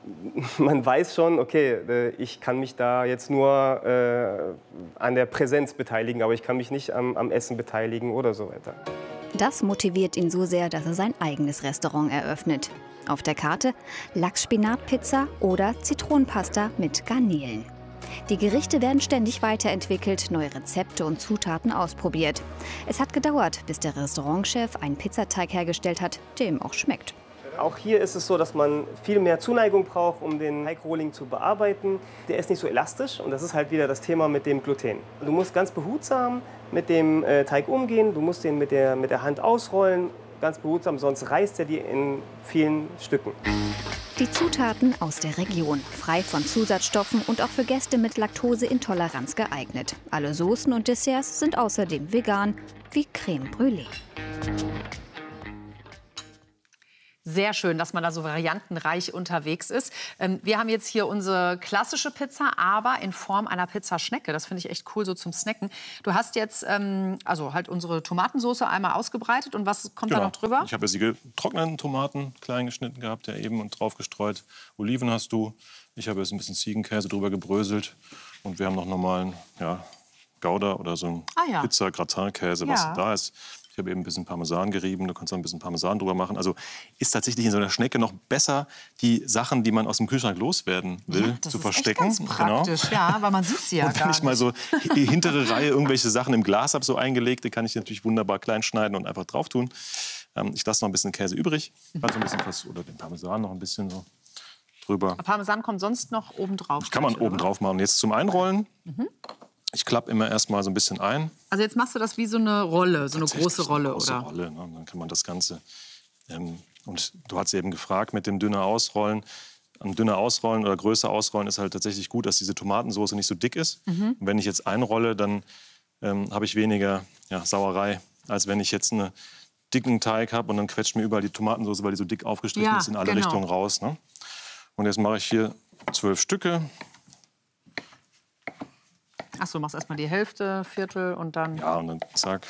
[SPEAKER 16] man weiß schon, okay, ich kann mich da jetzt nur äh, an der Präsenz beteiligen, aber ich kann mich nicht am, am Essen beteiligen oder so weiter.
[SPEAKER 15] Das motiviert ihn so sehr, dass er sein eigenes Restaurant eröffnet. Auf der Karte Lachs-Spinat-Pizza oder Zitronenpasta mit Garnelen. Die Gerichte werden ständig weiterentwickelt, neue Rezepte und Zutaten ausprobiert. Es hat gedauert, bis der Restaurantchef einen Pizzateig hergestellt hat, der ihm auch schmeckt.
[SPEAKER 16] Auch hier ist es so, dass man viel mehr Zuneigung braucht, um den Teigrohling zu bearbeiten. Der ist nicht so elastisch und das ist halt wieder das Thema mit dem Gluten. Du musst ganz behutsam mit dem äh, Teig umgehen, du musst den mit der, mit der Hand ausrollen, ganz behutsam, sonst reißt er dir in vielen Stücken.
[SPEAKER 15] Die Zutaten aus der Region, frei von Zusatzstoffen und auch für Gäste mit Laktoseintoleranz geeignet. Alle Soßen und Desserts sind außerdem vegan, wie Crème Brûlée.
[SPEAKER 4] Sehr schön, dass man da so variantenreich unterwegs ist. Ähm, wir haben jetzt hier unsere klassische Pizza, aber in Form einer Pizzaschnecke. Das finde ich echt cool, so zum Snacken. Du hast jetzt ähm, also halt unsere Tomatensauce einmal ausgebreitet. Und was kommt
[SPEAKER 5] genau.
[SPEAKER 4] da noch drüber?
[SPEAKER 5] Ich habe jetzt die getrockneten Tomaten klein geschnitten gehabt, ja eben, und drauf gestreut. Oliven hast du. Ich habe jetzt ein bisschen Ziegenkäse drüber gebröselt. Und wir haben noch normalen ja, Gouda oder so einen
[SPEAKER 4] ah, ja.
[SPEAKER 5] Pizza-Gratin-Käse, was
[SPEAKER 4] ja.
[SPEAKER 5] da ist. Ich habe eben ein bisschen Parmesan gerieben, da kannst du ein bisschen Parmesan drüber machen. Also ist tatsächlich in so einer Schnecke noch besser, die Sachen, die man aus dem Kühlschrank loswerden will,
[SPEAKER 4] ja, das
[SPEAKER 5] zu
[SPEAKER 4] ist
[SPEAKER 5] verstecken.
[SPEAKER 4] Echt ganz praktisch,
[SPEAKER 5] genau.
[SPEAKER 4] ja, weil man sieht sie ja
[SPEAKER 5] Und wenn
[SPEAKER 4] gar
[SPEAKER 5] ich mal so die hintere Reihe irgendwelche Sachen im Glas habe, so eingelegte, kann ich natürlich wunderbar klein schneiden und einfach drauf tun. Ähm, ich lasse noch ein bisschen Käse übrig, also ein bisschen was, oder den Parmesan noch ein bisschen so drüber.
[SPEAKER 4] Parmesan kommt sonst noch oben drauf.
[SPEAKER 5] Das kann man oben drauf machen. Jetzt zum Einrollen. Mhm. Ich klappe immer erst mal so ein bisschen ein.
[SPEAKER 4] Also jetzt machst du das wie so eine Rolle, so eine große Rolle,
[SPEAKER 5] eine große
[SPEAKER 4] oder?
[SPEAKER 5] Rolle, ne? Dann kann man das Ganze. Ähm, und du hast eben gefragt mit dem dünner Ausrollen. Ein dünner Ausrollen oder größer Ausrollen ist halt tatsächlich gut, dass diese Tomatensauce nicht so dick ist. Mhm. Und wenn ich jetzt einrolle, dann ähm, habe ich weniger ja, Sauerei, als wenn ich jetzt einen dicken Teig habe und dann quetscht mir überall die Tomatensauce, weil die so dick aufgestrichen
[SPEAKER 4] ja,
[SPEAKER 5] ist, in alle
[SPEAKER 4] genau.
[SPEAKER 5] Richtungen raus. Ne? Und jetzt mache ich hier zwölf Stücke.
[SPEAKER 4] Ach so, machst erstmal die Hälfte, Viertel und dann.
[SPEAKER 5] Ja, und dann zack.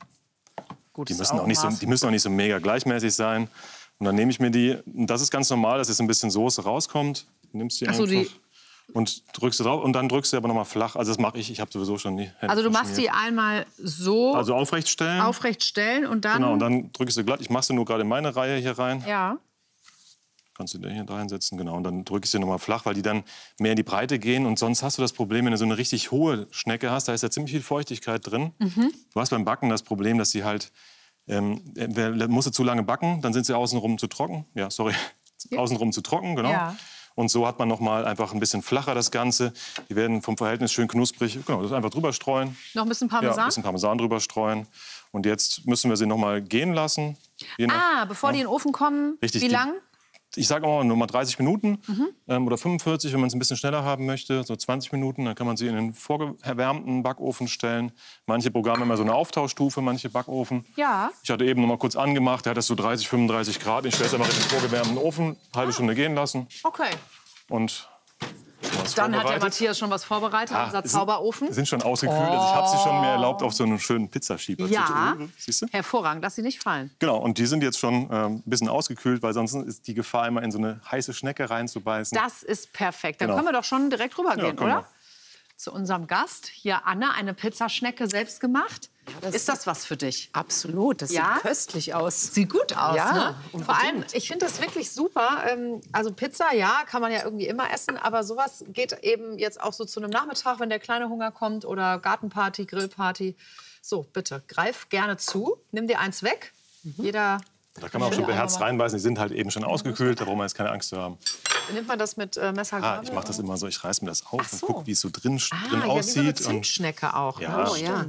[SPEAKER 4] Gutes
[SPEAKER 5] die, müssen auch nicht so, die müssen auch nicht so mega gleichmäßig sein. Und dann nehme ich mir die, und das ist ganz normal, dass jetzt ein bisschen Soße rauskommt. Du nimmst die
[SPEAKER 4] Ach so,
[SPEAKER 5] einfach
[SPEAKER 4] die
[SPEAKER 5] und drückst sie drauf. Und dann drückst du aber noch mal flach. Also das mache ich, ich habe sowieso schon die Hände.
[SPEAKER 4] Also du machst die einmal so.
[SPEAKER 5] Also aufrecht stellen.
[SPEAKER 4] Aufrecht stellen und dann.
[SPEAKER 5] Genau, und dann drückst du glatt. Ich mache sie nur gerade in meine Reihe hier rein.
[SPEAKER 4] Ja.
[SPEAKER 5] Kannst du da hier reinsetzen, genau. Und dann drücke ich sie noch mal flach, weil die dann mehr in die Breite gehen. Und sonst hast du das Problem, wenn du so eine richtig hohe Schnecke hast, da ist ja ziemlich viel Feuchtigkeit drin. Mhm. Du hast beim Backen das Problem, dass sie halt, ähm, musst du zu lange backen, dann sind sie außenrum zu trocken. Ja, sorry, ja. außenrum zu trocken, genau. Ja. Und so hat man noch mal einfach ein bisschen flacher das Ganze. Die werden vom Verhältnis schön knusprig. Genau, das einfach drüber streuen.
[SPEAKER 4] Noch ein bisschen Parmesan?
[SPEAKER 5] Ja, ein bisschen Parmesan drüber streuen. Und jetzt müssen wir sie noch mal gehen lassen. Je nach,
[SPEAKER 4] ah, bevor ja. die in den Ofen kommen,
[SPEAKER 5] Richtig,
[SPEAKER 4] wie lang?
[SPEAKER 5] Ich sage auch nur mal dreißig Minuten
[SPEAKER 4] mhm.
[SPEAKER 5] ähm, oder fünfundvierzig, wenn man es ein bisschen schneller haben möchte, so zwanzig Minuten. Dann kann man sie in den vorgewärmten Backofen stellen. Manche Programme haben immer so eine Auftauschstufe, manche Backofen.
[SPEAKER 4] Ja.
[SPEAKER 5] Ich hatte eben noch mal kurz angemacht, der hat das so dreißig, fünfunddreißig Grad. Ich stelle es einfach in den vorgewärmten Ofen, halbe Stunde gehen lassen.
[SPEAKER 4] Okay.
[SPEAKER 5] Und
[SPEAKER 4] dann hat der Matthias schon was vorbereitet,
[SPEAKER 5] ah,
[SPEAKER 4] unser Zauberofen.
[SPEAKER 5] Sind schon ausgekühlt. Oh. Also ich habe sie schon mir erlaubt auf so einen schönen Pizzaschieber.
[SPEAKER 4] Ja,
[SPEAKER 5] siehst du?
[SPEAKER 4] Hervorragend, lass sie nicht fallen.
[SPEAKER 5] Genau, und die sind jetzt schon äh, ein bisschen ausgekühlt, weil sonst ist die Gefahr, immer in so eine heiße Schnecke reinzubeißen.
[SPEAKER 4] Das ist perfekt. Dann
[SPEAKER 5] genau.
[SPEAKER 4] können wir doch schon direkt rübergehen,
[SPEAKER 5] ja,
[SPEAKER 4] oder?
[SPEAKER 5] Wir.
[SPEAKER 4] Zu unserem Gast. Hier, Anne, eine Pizzaschnecke selbst gemacht. Ja, das ist das was für dich?
[SPEAKER 17] Absolut, das
[SPEAKER 4] ja?
[SPEAKER 17] sieht köstlich aus.
[SPEAKER 4] Sieht gut aus,
[SPEAKER 17] ja,
[SPEAKER 4] ne? Vor allem, ich finde das wirklich super. Also Pizza, ja, kann man ja irgendwie immer essen, aber sowas geht eben jetzt auch so zu einem Nachmittag, wenn der kleine Hunger kommt oder Gartenparty, Grillparty. So, bitte, greif gerne zu, nimm dir eins weg. Mhm. Jeder...
[SPEAKER 5] Da kann man auch schon beherzt reinbeißen, die sind halt eben schon ausgekühlt, da braucht man jetzt keine Angst zu haben.
[SPEAKER 4] Nimmt man das mit äh, Messer?
[SPEAKER 5] Ah, ich mache das immer so, ich reiß mir das auf
[SPEAKER 4] so.
[SPEAKER 5] und gucke, wie es so drin,
[SPEAKER 4] ah,
[SPEAKER 5] drin
[SPEAKER 4] ja,
[SPEAKER 5] aussieht.
[SPEAKER 4] Wie so eine Zimtschnecke auch.
[SPEAKER 5] Ja,
[SPEAKER 4] oh, ja.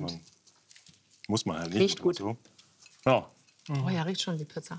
[SPEAKER 5] Muss man halt nicht.
[SPEAKER 17] Riecht gut.
[SPEAKER 5] So. Ja.
[SPEAKER 4] Oh ja, riecht schon wie Pizza.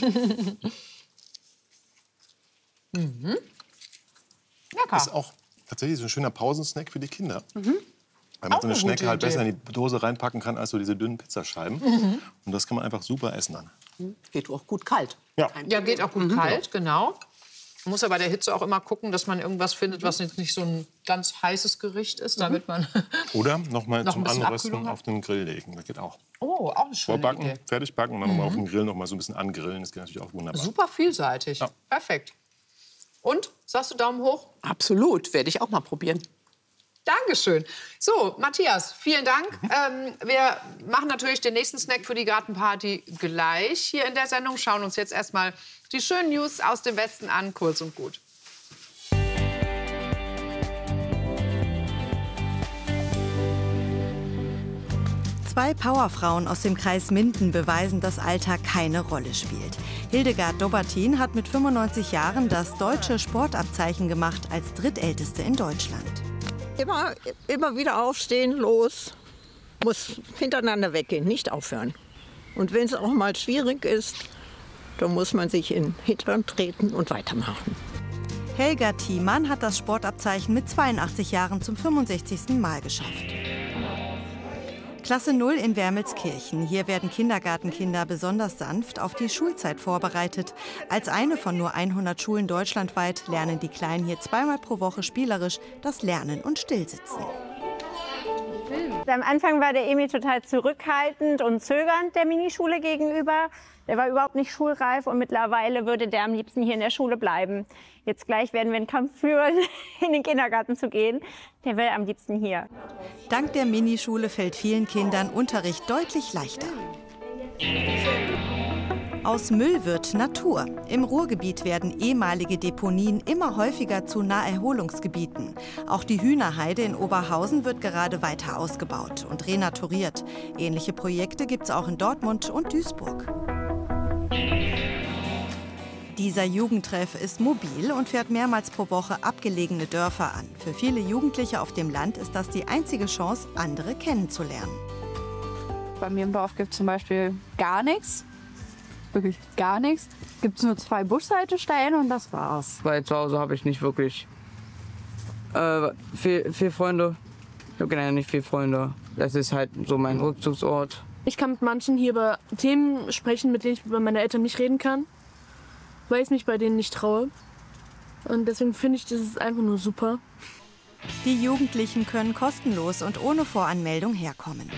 [SPEAKER 4] mhm. Lecker.
[SPEAKER 5] Das ist auch tatsächlich so ein schöner Pausensnack für die Kinder. Mhm. Weil man auch so eine Schnecke halt besser in die Dose reinpacken kann, als so diese dünnen Pizzascheiben. Mhm. Und das kann man einfach super essen dann.
[SPEAKER 17] Geht auch gut kalt.
[SPEAKER 5] Ja,
[SPEAKER 4] ja geht auch gut mhm. kalt, genau. Man muss ja bei der Hitze auch immer gucken, dass man irgendwas findet, was jetzt nicht so ein ganz heißes Gericht ist, damit man
[SPEAKER 5] oder noch mal
[SPEAKER 4] noch
[SPEAKER 5] zum Anrösten auf den Grill legen, das geht auch.
[SPEAKER 4] Oh, auch eine schöne
[SPEAKER 5] Vorbacken,
[SPEAKER 4] Idee.
[SPEAKER 5] fertig backen und dann
[SPEAKER 4] mhm.
[SPEAKER 5] noch mal auf dem Grill noch mal so ein bisschen angrillen, das geht natürlich auch wunderbar.
[SPEAKER 4] Super vielseitig,
[SPEAKER 5] ja.
[SPEAKER 4] perfekt. Und? Sagst du Daumen hoch?
[SPEAKER 17] Absolut, werde ich auch mal probieren.
[SPEAKER 4] Dankeschön. So, Matthias, vielen Dank. Ähm, wir machen natürlich den nächsten Snack für die Gartenparty gleich hier in der Sendung. Schauen uns jetzt erstmal die schönen News aus dem Westen an, kurz und gut.
[SPEAKER 18] Zwei Powerfrauen aus dem Kreis Minden beweisen, dass Alter keine Rolle spielt. Hildegard Dobertin hat mit fünfundneunzig Jahren das deutsche Sportabzeichen gemacht als drittälteste in Deutschland.
[SPEAKER 19] Immer, immer wieder aufstehen, los, muss hintereinander weggehen, nicht aufhören. Und wenn es auch mal schwierig ist, dann muss man sich in den Hintern treten und weitermachen.
[SPEAKER 18] Helga Thiemann hat das Sportabzeichen mit zweiundachtzig Jahren zum fünfundsechzigsten Mal geschafft. Klasse null in Wermelskirchen. Hier werden Kindergartenkinder besonders sanft auf die Schulzeit vorbereitet. Als eine von nur hundert Schulen deutschlandweit lernen die Kleinen hier zweimal pro Woche spielerisch das Lernen und Stillsitzen.
[SPEAKER 20] Am Anfang war der Emil total zurückhaltend und zögernd der Minischule gegenüber. Der war überhaupt nicht schulreif und mittlerweile würde der am liebsten hier in der Schule bleiben. Jetzt gleich werden wir einen Kampf führen, in den Kindergarten zu gehen. Der will am liebsten hier.
[SPEAKER 18] Dank der Minischule fällt vielen Kindern Unterricht deutlich leichter. Aus Müll wird Natur. Im Ruhrgebiet werden ehemalige Deponien immer häufiger zu Naherholungsgebieten. Auch die Hühnerheide in Oberhausen wird gerade weiter ausgebaut und renaturiert. Ähnliche Projekte gibt es auch in Dortmund und Duisburg. Dieser Jugendtreff ist mobil und fährt mehrmals pro Woche abgelegene Dörfer an. Für viele Jugendliche auf dem Land ist das die einzige Chance, andere kennenzulernen.
[SPEAKER 21] Bei mir im Dorf gibt es zum Beispiel gar nichts. Wirklich gar nichts. Es gibt nur zwei Bushaltestellen und das war's.
[SPEAKER 22] Weil zu Hause habe ich nicht wirklich äh, viel, viel Freunde. Ich habe generell nicht viele Freunde. Das ist halt so mein Rückzugsort.
[SPEAKER 14] Ich kann mit manchen hier über Themen sprechen, mit denen ich bei meinen Eltern nicht reden kann, weil ich mich bei denen nicht traue. Und deswegen finde ich, das ist einfach nur super.
[SPEAKER 18] Die Jugendlichen können kostenlos und ohne Voranmeldung herkommen.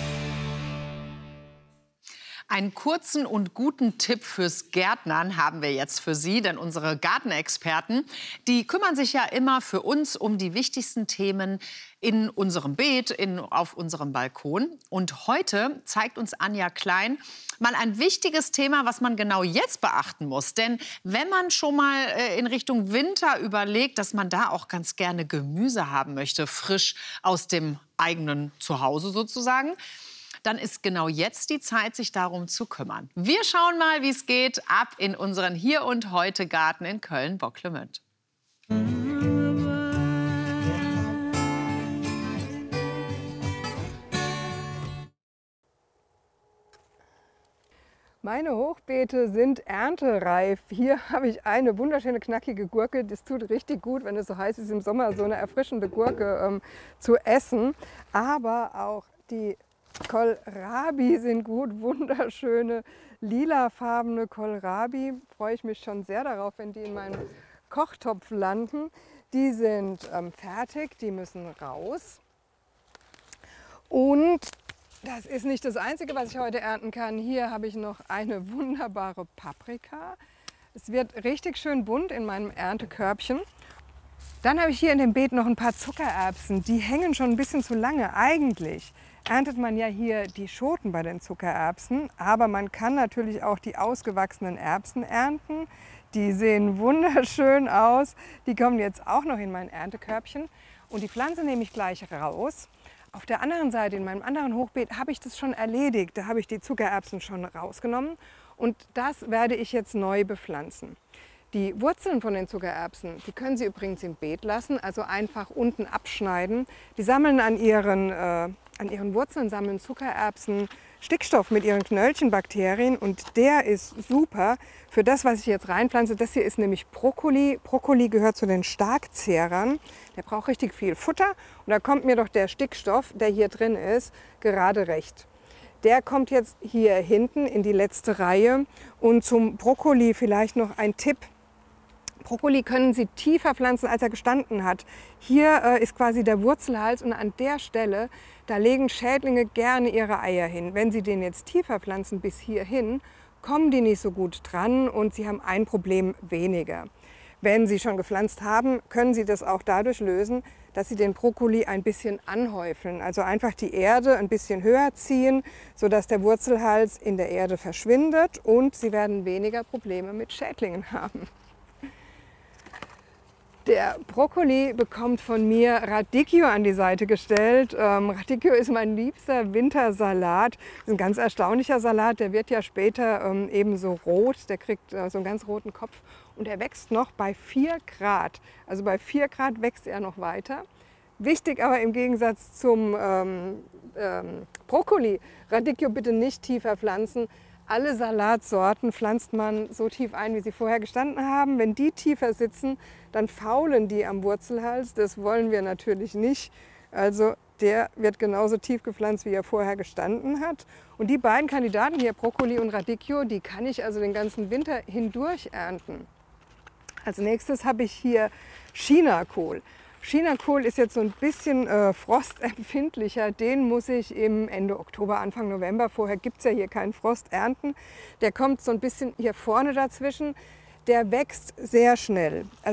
[SPEAKER 4] Einen kurzen und guten Tipp fürs Gärtnern haben wir jetzt für Sie, denn unsere Gartenexperten, die kümmern sich ja immer für uns um die wichtigsten Themen in unserem Beet, in, auf unserem Balkon. Und heute zeigt uns Anja Klein mal ein wichtiges Thema, was man genau jetzt beachten muss. Denn wenn man schon mal äh, in Richtung Winter überlegt, dass man da auch ganz gerne Gemüse haben möchte, frisch aus dem eigenen Zuhause sozusagen, dann ist genau jetzt die Zeit, sich darum zu kümmern. Wir schauen mal, wie es geht, ab in unseren Hier- und Heute-Garten in Köln-Bocklemünd.
[SPEAKER 23] Meine Hochbeete sind erntereif. Hier habe ich eine wunderschöne knackige Gurke. Das tut richtig gut, wenn es so heiß ist im Sommer, so eine erfrischende Gurke ähm, zu essen. Aber auch die Kohlrabi sind gut, wunderschöne lilafarbene Kohlrabi. Freue ich mich schon sehr darauf, wenn die in meinem Kochtopf landen. Die sind ähm, fertig, die müssen raus. Und das ist nicht das Einzige, was ich heute ernten kann. Hier habe ich noch eine wunderbare Paprika. Es wird richtig schön bunt in meinem Erntekörbchen. Dann habe ich hier in dem Beet noch ein paar Zuckererbsen. Die hängen schon ein bisschen zu lange. Eigentlich erntet man ja hier die Schoten bei den Zuckererbsen, aber man kann natürlich auch die ausgewachsenen Erbsen ernten. Die sehen wunderschön aus. Die kommen jetzt auch noch in mein Erntekörbchen. Und die Pflanze nehme ich gleich raus. Auf der anderen Seite, in meinem anderen Hochbeet, habe ich das schon erledigt. Da habe ich die Zuckererbsen schon rausgenommen und das werde ich jetzt neu bepflanzen. Die Wurzeln von den Zuckererbsen, die können Sie übrigens im Beet lassen, also einfach unten abschneiden. Die sammeln an ihren, äh, an ihren Wurzeln sammeln Zuckererbsen Stickstoff mit ihren Knöllchenbakterien und der ist super für das, was ich jetzt reinpflanze. Das hier ist nämlich Brokkoli. Brokkoli gehört zu den Starkzehrern. Der braucht richtig viel Futter und da kommt mir doch der Stickstoff, der hier drin ist, gerade recht. Der kommt jetzt hier hinten in die letzte Reihe und zum Brokkoli vielleicht noch ein Tipp. Brokkoli können Sie tiefer pflanzen, als er gestanden hat. Hier äh, ist quasi der Wurzelhals und an der Stelle, da legen Schädlinge gerne ihre Eier hin. Wenn Sie den jetzt tiefer pflanzen bis hierhin, kommen die nicht so gut dran und Sie haben ein Problem weniger. Wenn Sie schon gepflanzt haben, können Sie das auch dadurch lösen, dass Sie den Brokkoli ein bisschen anhäufeln. Also einfach die Erde ein bisschen höher ziehen, sodass der Wurzelhals in der Erde verschwindet und Sie werden weniger Probleme mit Schädlingen haben. Der Brokkoli bekommt von mir Radicchio an die Seite gestellt. Ähm, Radicchio ist mein liebster Wintersalat. Das ist ein ganz erstaunlicher Salat. Der wird ja später ähm, eben so rot. Der kriegt äh, so einen ganz roten Kopf. Und er wächst noch bei vier Grad. Also bei vier Grad wächst er noch weiter. Wichtig aber im Gegensatz zum ähm, ähm, Brokkoli, Radicchio bitte nicht tiefer pflanzen. Alle Salatsorten pflanzt man so tief ein, wie sie vorher gestanden haben. Wenn die tiefer sitzen, dann faulen die am Wurzelhals. Das wollen wir natürlich nicht. Also der wird genauso tief gepflanzt, wie er vorher gestanden hat. Und die beiden Kandidaten hier, Brokkoli und Radicchio, die kann ich also den ganzen Winter hindurch ernten. Als nächstes habe ich hier Chinakohl. Chinakohl ist jetzt so ein bisschen äh, frostempfindlicher. Den muss ich im Ende Oktober, Anfang November, vorher gibt es ja hier keinen Frost, ernten. Der kommt so ein bisschen hier vorne dazwischen. Der wächst sehr schnell.